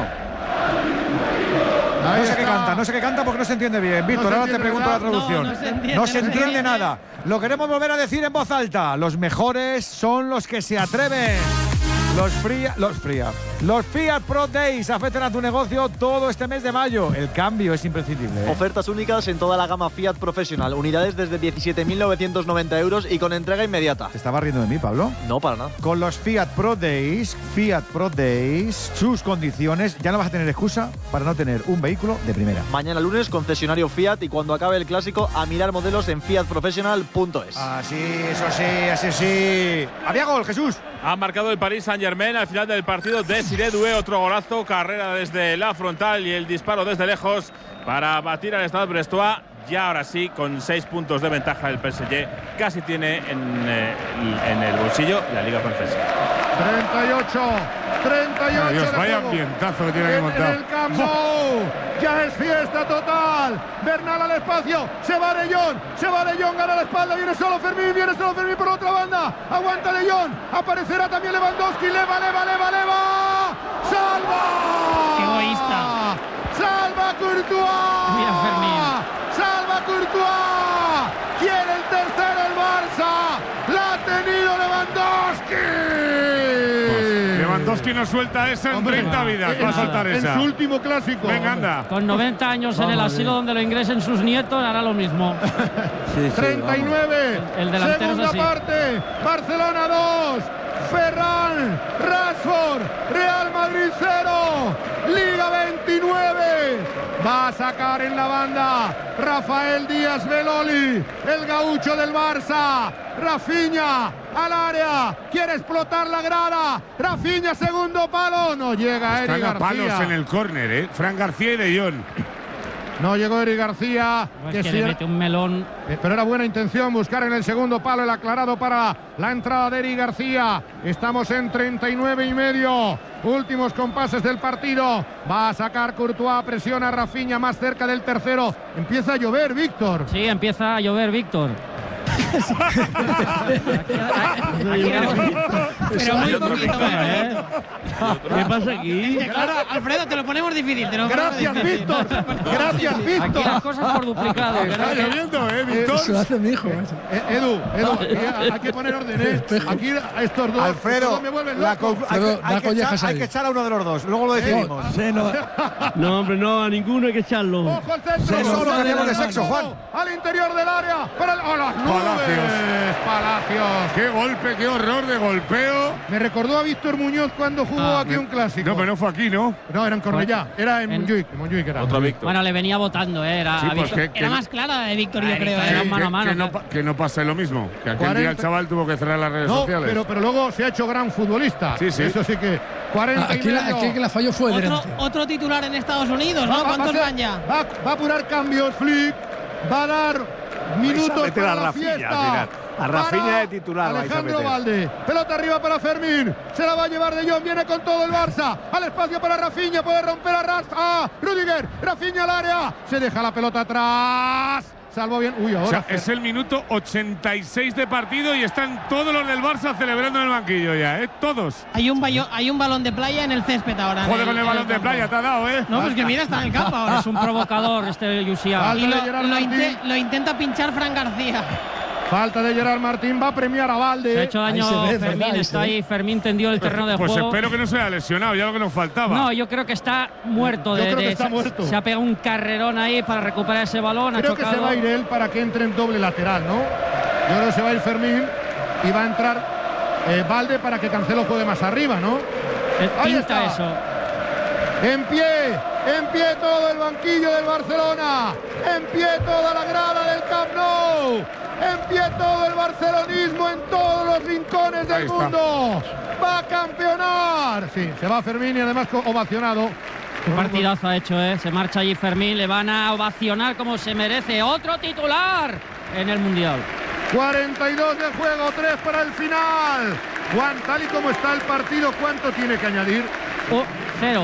[SPEAKER 2] Ahí no sé
[SPEAKER 4] está.
[SPEAKER 2] qué canta, no sé qué canta porque no se entiende bien. Víctor,
[SPEAKER 4] No se
[SPEAKER 2] ahora te
[SPEAKER 4] entiende,
[SPEAKER 2] pregunto la
[SPEAKER 4] ¿verdad?
[SPEAKER 2] traducción.
[SPEAKER 9] No, no se entiende,
[SPEAKER 2] No se
[SPEAKER 9] no se
[SPEAKER 2] entiende
[SPEAKER 9] entiende.
[SPEAKER 2] nada. Lo queremos volver a decir en voz alta. Los mejores son los que se atreven. Los Fiat, los Fiat, los Fiat Pro Days afectan a tu negocio todo este mes de mayo. El cambio es imprescindible, ¿eh?
[SPEAKER 13] Ofertas únicas en toda la gama Fiat Professional. Unidades desde diecisiete mil novecientos noventa euros y con entrega inmediata.
[SPEAKER 2] ¿Te estaba riendo de mí, Pablo?
[SPEAKER 13] No, para nada.
[SPEAKER 2] Con los Fiat Pro Days, Fiat Pro Days, sus condiciones, ya no vas a tener excusa para no tener un vehículo de primera.
[SPEAKER 13] Mañana lunes, concesionario Fiat y cuando acabe el clásico, a mirar modelos en fiat professional punto es.
[SPEAKER 2] Así, eso sí, así sí. Había gol, Jesús.
[SPEAKER 11] Ha marcado el Paris Saint-Germain al final del partido. Desiré Doué, otro golazo, carrera desde la frontal y el disparo desde lejos para batir al Stade Brestois. Ya ahora sí, con seis puntos de ventaja el P S G, casi tiene en, eh, en el bolsillo la Liga Francesa.
[SPEAKER 4] treinta y ocho, treinta y ocho.
[SPEAKER 5] Ay, Dios,
[SPEAKER 4] de
[SPEAKER 5] vaya
[SPEAKER 4] juego.
[SPEAKER 5] ambientazo que tiene
[SPEAKER 4] En-
[SPEAKER 5] que
[SPEAKER 4] En
[SPEAKER 5] montar.
[SPEAKER 4] el Camp Nou. Ya es fiesta total. Bernal al espacio. Se va De Jong. Se va De Jong. Gana la espalda. Viene solo Fermín. Viene solo Fermín por otra banda. Aguanta De Jong. Aparecerá también Lewandowski. Leva, leva, leva, leva. ¡Salva!
[SPEAKER 9] ¡Qué egoísta!
[SPEAKER 4] ¡Salva Courtois!
[SPEAKER 6] Mira Fermín.
[SPEAKER 4] ¡Salva Courtois! ¡Quiere el tercero el Barça! ¡La ha tenido Lewandowski!
[SPEAKER 5] Lewandowski no suelta esa en
[SPEAKER 4] Hombre,
[SPEAKER 5] treinta vidas.
[SPEAKER 4] en,
[SPEAKER 5] Va a soltar
[SPEAKER 4] en
[SPEAKER 5] esa.
[SPEAKER 4] su último clásico.
[SPEAKER 5] Venga, anda.
[SPEAKER 6] Con noventa años en el asilo donde lo ingresen sus nietos, hará lo mismo.
[SPEAKER 7] Sí, sí,
[SPEAKER 4] treinta y nueve.
[SPEAKER 6] El, el delantero
[SPEAKER 4] Segunda
[SPEAKER 6] es así.
[SPEAKER 4] parte. Barcelona dos. Ferran, Rashford, Real Madrid cero, Liga veintinueve. Va a sacar en la banda Rafael Díaz Beloli, el gaucho del Barça. Rafinha al área, quiere explotar la grada. Rafinha, segundo palo, no llega Eric
[SPEAKER 5] Están a
[SPEAKER 4] García.
[SPEAKER 5] palos en el córner, ¿eh? Fran García y De Jong.
[SPEAKER 4] No llegó Eric García.
[SPEAKER 6] Es
[SPEAKER 4] que
[SPEAKER 6] que
[SPEAKER 4] sí
[SPEAKER 6] le
[SPEAKER 4] era-
[SPEAKER 6] mete un melón.
[SPEAKER 4] Eh, Pero era buena intención buscar en el segundo palo el aclarado para la entrada de Eric García. Estamos en treinta y nueve y medio. Últimos compases del partido. Va a sacar Courtois, presiona a Rafinha más cerca del tercero. Empieza a llover, Víctor.
[SPEAKER 6] Sí, empieza a llover, Víctor.
[SPEAKER 9] Pero muy poquito, muy
[SPEAKER 6] ¿Eh?
[SPEAKER 1] ¿Qué pasa aquí?
[SPEAKER 9] Claro, Alfredo, te lo ponemos difícil. Te lo ponemos
[SPEAKER 4] Gracias,
[SPEAKER 9] difícil.
[SPEAKER 4] Víctor. Gracias,
[SPEAKER 6] Aquí
[SPEAKER 4] Víctor.
[SPEAKER 6] las cosas por duplicado.
[SPEAKER 5] Está
[SPEAKER 6] ¿verdad?
[SPEAKER 5] lloviendo, ¿eh,
[SPEAKER 4] Eh,
[SPEAKER 5] Víctor?
[SPEAKER 8] Eso lo hace mi hijo.
[SPEAKER 4] Eh, Edu, Edu, aquí hay que poner orden, ¿eh? Aquí a estos dos. estos
[SPEAKER 2] Alfredo,
[SPEAKER 4] dos me vuelven
[SPEAKER 2] la
[SPEAKER 4] loco.
[SPEAKER 2] conc- hay,
[SPEAKER 8] Alfredo,
[SPEAKER 2] que,
[SPEAKER 8] da
[SPEAKER 2] hay que
[SPEAKER 8] collejas
[SPEAKER 2] echar, hay
[SPEAKER 8] ahí.
[SPEAKER 2] que echar a uno de los dos, luego lo decidimos.
[SPEAKER 7] Sí, no,
[SPEAKER 1] No, hombre, no, a ninguno hay que echarlo.
[SPEAKER 4] Ojo al centro.
[SPEAKER 2] Eso solo cambiamos de sexo, Juan.
[SPEAKER 4] Al interior del área. Para el, ¡oh, las nubes!
[SPEAKER 5] Palacios.
[SPEAKER 4] Palacios.
[SPEAKER 5] Qué golpe, qué horror de golpeo.
[SPEAKER 4] Me recordó a Víctor Muñoz cuando jugó
[SPEAKER 6] Ah,
[SPEAKER 4] aquí un clásico.
[SPEAKER 5] No, pero no fue aquí, ¿no?
[SPEAKER 4] No, era en Cornellá. Era en
[SPEAKER 6] En-
[SPEAKER 4] Montjuic. En Montjuic era.
[SPEAKER 11] Otro Víctor.
[SPEAKER 6] Bueno, le venía votando, ¿eh? Era,
[SPEAKER 5] Sí, pues
[SPEAKER 6] Víctor.
[SPEAKER 5] que,
[SPEAKER 9] Era
[SPEAKER 5] que-
[SPEAKER 9] más clara de Víctor, yo
[SPEAKER 6] Ay,
[SPEAKER 9] creo.
[SPEAKER 6] Víctor,
[SPEAKER 9] ¿eh?
[SPEAKER 6] era mano a mano.
[SPEAKER 5] que no, pa- que no pase lo mismo. Que aquel
[SPEAKER 4] cuarenta
[SPEAKER 5] día el chaval tuvo que cerrar las redes
[SPEAKER 4] No,
[SPEAKER 5] sociales.
[SPEAKER 4] pero, pero luego se ha hecho gran futbolista.
[SPEAKER 5] Sí, sí.
[SPEAKER 4] Eso sí que. cuarenta y
[SPEAKER 8] Aquí la,
[SPEAKER 4] medio.
[SPEAKER 8] aquí que la falló fue
[SPEAKER 9] Otro,
[SPEAKER 8] Drente.
[SPEAKER 9] otro titular en Estados Unidos,
[SPEAKER 4] Va-
[SPEAKER 9] ¿no?
[SPEAKER 4] va- va a
[SPEAKER 9] ¿Cuántos
[SPEAKER 4] hacer-
[SPEAKER 9] van ya?
[SPEAKER 4] Va, va a apurar cambios, Flick. Va a dar minutos
[SPEAKER 12] meter
[SPEAKER 4] para
[SPEAKER 12] a
[SPEAKER 4] la
[SPEAKER 12] Rafinha al
[SPEAKER 4] fiesta.
[SPEAKER 12] final. A Rafinha
[SPEAKER 4] Para
[SPEAKER 12] de titular vais a
[SPEAKER 4] Alejandro
[SPEAKER 12] meter.
[SPEAKER 4] Valde. Pelota arriba para Fermín. Se la va a llevar De Jong. Viene con todo el Barça. Al espacio para Rafinha. Puede romper a Ras. ¡Ah! Rudiger. Rafinha al área. Se deja la pelota atrás. Salvo bien. Uy,
[SPEAKER 5] O
[SPEAKER 4] ahora.
[SPEAKER 5] sea, es el minuto ochenta y seis de partido y están todos los del Barça celebrando en el banquillo ya, ¿eh? Todos.
[SPEAKER 9] Hay un, bayo- hay un balón de playa en el césped ahora. en
[SPEAKER 5] Joder con el
[SPEAKER 9] en
[SPEAKER 5] balón de
[SPEAKER 9] campo.
[SPEAKER 5] playa, te ha dado, ¿eh?
[SPEAKER 9] No, pues que mira, está en el campo ahora.
[SPEAKER 6] Es un provocador este Yusia.
[SPEAKER 4] Falta
[SPEAKER 9] Y
[SPEAKER 4] de
[SPEAKER 9] lo,
[SPEAKER 4] Gerard
[SPEAKER 9] lo
[SPEAKER 4] Martín.
[SPEAKER 9] inte- lo intenta pinchar Fran García.
[SPEAKER 4] Falta de Gerard Martín. Va a premiar a Valde.
[SPEAKER 6] Se ha hecho daño
[SPEAKER 8] Ahí se ve,
[SPEAKER 6] Fermín,
[SPEAKER 8] ¿verdad? Ahí
[SPEAKER 6] está
[SPEAKER 8] se ve.
[SPEAKER 6] ahí. Fermín tendió el terreno de
[SPEAKER 5] Pues
[SPEAKER 6] juego.
[SPEAKER 5] espero que no se haya lesionado, ya lo que nos faltaba.
[SPEAKER 6] No, yo creo que está muerto.
[SPEAKER 4] Yo
[SPEAKER 6] de,
[SPEAKER 4] creo que
[SPEAKER 6] de-
[SPEAKER 4] está
[SPEAKER 6] se,
[SPEAKER 4] muerto.
[SPEAKER 6] se ha pegado un carrerón ahí para recuperar ese balón.
[SPEAKER 4] Creo
[SPEAKER 6] ha
[SPEAKER 4] que
[SPEAKER 6] chocado.
[SPEAKER 4] se va a ir él para que entre en doble lateral, ¿no? Yo creo que se va a ir Fermín y va a entrar eh, Valde para que Cancelo juegue más arriba, ¿no?
[SPEAKER 6] Eh,
[SPEAKER 4] Ahí
[SPEAKER 6] Pinta
[SPEAKER 4] está.
[SPEAKER 6] eso.
[SPEAKER 4] En pie, en pie todo el banquillo del Barcelona, en pie toda la grada del Camp Nou, en pie todo el barcelonismo en todos los rincones
[SPEAKER 5] Ahí
[SPEAKER 4] del
[SPEAKER 5] está.
[SPEAKER 4] mundo. Va a campeonar. Sí, se va Fermín y además co- ovacionado.
[SPEAKER 6] Qué partidazo ha hecho, ¿eh? Se marcha allí Fermín, le van a ovacionar como se merece. Otro titular en el Mundial.
[SPEAKER 4] cuarenta y dos de juego, tres para el final. Juan, tal y como está el partido, ¿cuánto tiene que añadir?
[SPEAKER 6] Oh, cero.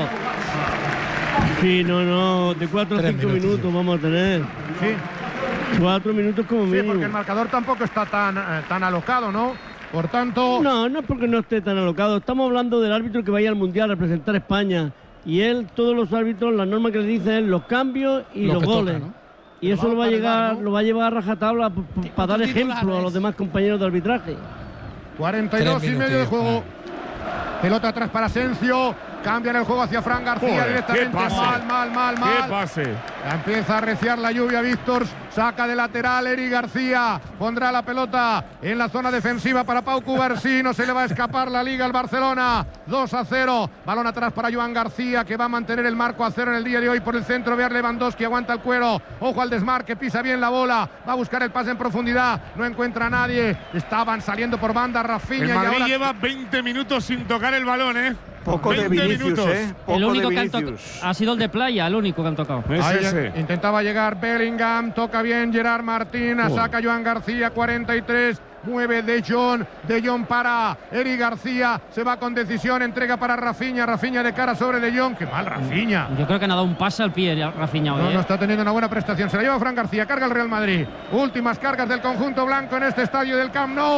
[SPEAKER 1] Sí, no, no, de cuatro a
[SPEAKER 8] Tres
[SPEAKER 1] cinco
[SPEAKER 8] minutos,
[SPEAKER 1] minutos vamos a tener.
[SPEAKER 4] Sí,
[SPEAKER 1] Cuatro minutos como
[SPEAKER 4] sí,
[SPEAKER 1] mínimo.
[SPEAKER 4] porque el marcador tampoco está tan, eh, tan alocado, ¿no? Por tanto,
[SPEAKER 1] No, no es porque no esté tan alocado. Estamos hablando del árbitro que vaya al Mundial a representar a España. Y él, todos los árbitros, la norma que le dicen es los cambios y
[SPEAKER 8] Lo
[SPEAKER 1] los
[SPEAKER 8] que toca,
[SPEAKER 1] goles.
[SPEAKER 8] ¿no?
[SPEAKER 1] Y
[SPEAKER 4] Pero
[SPEAKER 1] eso
[SPEAKER 4] va
[SPEAKER 1] lo va a
[SPEAKER 4] para el
[SPEAKER 1] llegar,
[SPEAKER 4] bar, ¿no?
[SPEAKER 1] lo va a llevar a rajatabla p- p- para dar
[SPEAKER 9] otro
[SPEAKER 1] ejemplo a
[SPEAKER 9] titular,
[SPEAKER 1] los
[SPEAKER 9] ¿ves?
[SPEAKER 1] demás compañeros de arbitraje.
[SPEAKER 4] cuarenta y dos
[SPEAKER 8] Tres
[SPEAKER 4] y medio de
[SPEAKER 8] minutos,
[SPEAKER 4] juego. Pelota atrás para Asensio. Cambian el juego hacia Fran García
[SPEAKER 5] Joder,
[SPEAKER 4] directamente.
[SPEAKER 5] qué pase.
[SPEAKER 4] Mal, mal, mal,
[SPEAKER 5] ¡Qué
[SPEAKER 4] mal.
[SPEAKER 5] pase!
[SPEAKER 4] Ya empieza a arreciar la lluvia, Víctor. Saca de lateral Eric García. Pondrá la pelota en la zona defensiva para Pau Cubarsí. No se le va a escapar la liga al Barcelona. dos a cero. Balón atrás para Joan García, que va a mantener el marco a cero en el día de hoy por el centro. Vear Lewandowski, aguanta el cuero. Ojo al desmarque, pisa bien la bola. Va a buscar el pase en profundidad. No encuentra a nadie. Estaban saliendo por banda Rafinha
[SPEAKER 5] El
[SPEAKER 4] y
[SPEAKER 5] Madrid
[SPEAKER 4] ahora
[SPEAKER 5] lleva veinte minutos sin tocar el balón, ¿eh?
[SPEAKER 12] Poco de
[SPEAKER 5] veinte
[SPEAKER 12] Vinicius,
[SPEAKER 5] minutos.
[SPEAKER 12] ¿eh? Poco
[SPEAKER 6] El único
[SPEAKER 12] de
[SPEAKER 6] que han tocado
[SPEAKER 12] Vinicius.
[SPEAKER 6] ha sido el de playa, el único que han tocado.
[SPEAKER 5] Es
[SPEAKER 4] Ahí
[SPEAKER 5] ese.
[SPEAKER 4] intentaba llegar Bellingham, toca bien Gerard Martín, saca Joan García, cuarenta y tres, mueve De Jong, De Jong para Eric García, se va con decisión, entrega para Rafinha, Rafinha de cara sobre De Jong, qué mal Rafinha.
[SPEAKER 6] Yo creo que han dado un pase al pie Rafinha hoy.
[SPEAKER 4] No,
[SPEAKER 6] ¿eh?
[SPEAKER 4] no está teniendo una buena prestación. Se la lleva Fran García, carga el Real Madrid. Últimas cargas del conjunto blanco en este estadio del Camp Nou.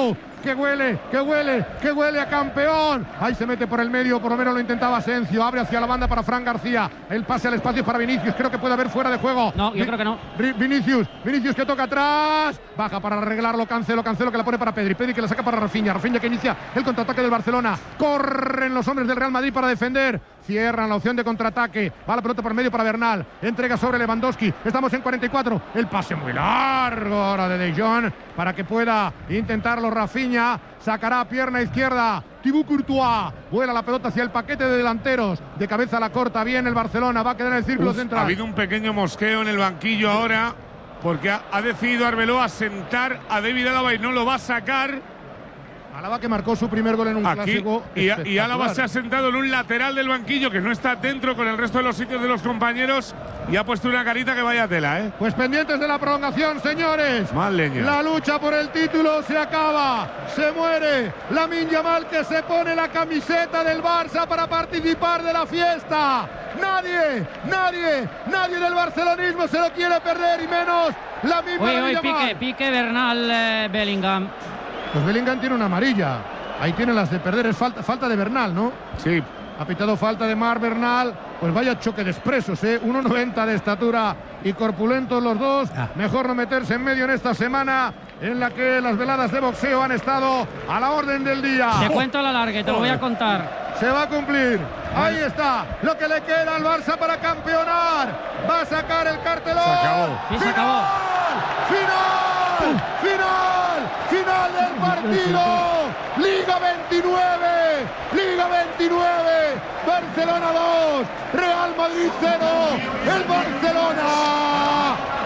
[SPEAKER 4] que huele, que huele, que huele a campeón. Ahí se mete por el medio, por lo menos lo intentaba Asencio. Abre hacia la banda para Fran García. El pase al espacio es para Vinicius. Creo que puede haber fuera de juego.
[SPEAKER 6] No, yo Vi creo que no.
[SPEAKER 4] Vinicius, Vinicius que toca atrás. Baja para arreglarlo. Cancelo, Cancelo que la pone para Pedri. Pedri que la saca para Rafinha. Rafinha que inicia el contraataque del Barcelona. Corren los hombres del Real Madrid para defender. Cierran la opción de contraataque. Va la pelota por medio para Bernal. Entrega sobre Lewandowski. Estamos en cuarenta y cuatro. El pase muy largo ahora de De Jong para que pueda intentarlo Rafinha. Sacará pierna izquierda. Thibaut Courtois. Vuela la pelota hacia el paquete de delanteros. De cabeza la corta. Bien el Barcelona. Va a quedar en el círculo
[SPEAKER 5] Uf,
[SPEAKER 4] central.
[SPEAKER 5] Ha habido un pequeño mosqueo en el banquillo ahora. Porque ha, ha decidido Arbeloa sentar a David Álava y no lo va a sacar.
[SPEAKER 4] Álava que marcó su primer gol en un
[SPEAKER 5] Aquí,
[SPEAKER 4] clásico.
[SPEAKER 5] Y, y Álava se ha sentado en un lateral del banquillo que no está dentro con el resto de los sitios de los compañeros y ha puesto una carita que vaya tela, ¿eh?
[SPEAKER 4] Pues pendientes de la prolongación, señores.
[SPEAKER 5] Más leña.
[SPEAKER 4] La lucha por el título se acaba. Se muere Lamine Yamal que se pone la camiseta del Barça para participar de la fiesta. Nadie, nadie, nadie del barcelonismo se lo quiere perder y menos Lamine
[SPEAKER 6] Yamal. Uy, uy, pique, pique Bernal, eh, Bellingham.
[SPEAKER 4] Pues Bellingham tiene una amarilla. Ahí tiene las de perder. Es falta, falta de Bernal, ¿no?
[SPEAKER 5] Sí.
[SPEAKER 4] Ha pitado falta de Mar Bernal. Pues vaya choque de expresos, ¿eh? uno noventa de estatura y corpulentos los dos. Ah. Mejor no meterse en medio en esta semana en la que las veladas de boxeo han estado a la orden del día.
[SPEAKER 6] Te cuento la larga, te lo voy a contar.
[SPEAKER 4] Se va a cumplir. Ahí está. Lo que le queda al Barça para campeonar. Va a sacar el cartelón.
[SPEAKER 5] Se acabó.
[SPEAKER 6] Sí, se acabó.
[SPEAKER 4] ¡Final! ¡Final! ¡Final del partido! Liga veintinueve. Liga veintinueve. Barcelona dos. Real Madrid cero. El Barcelona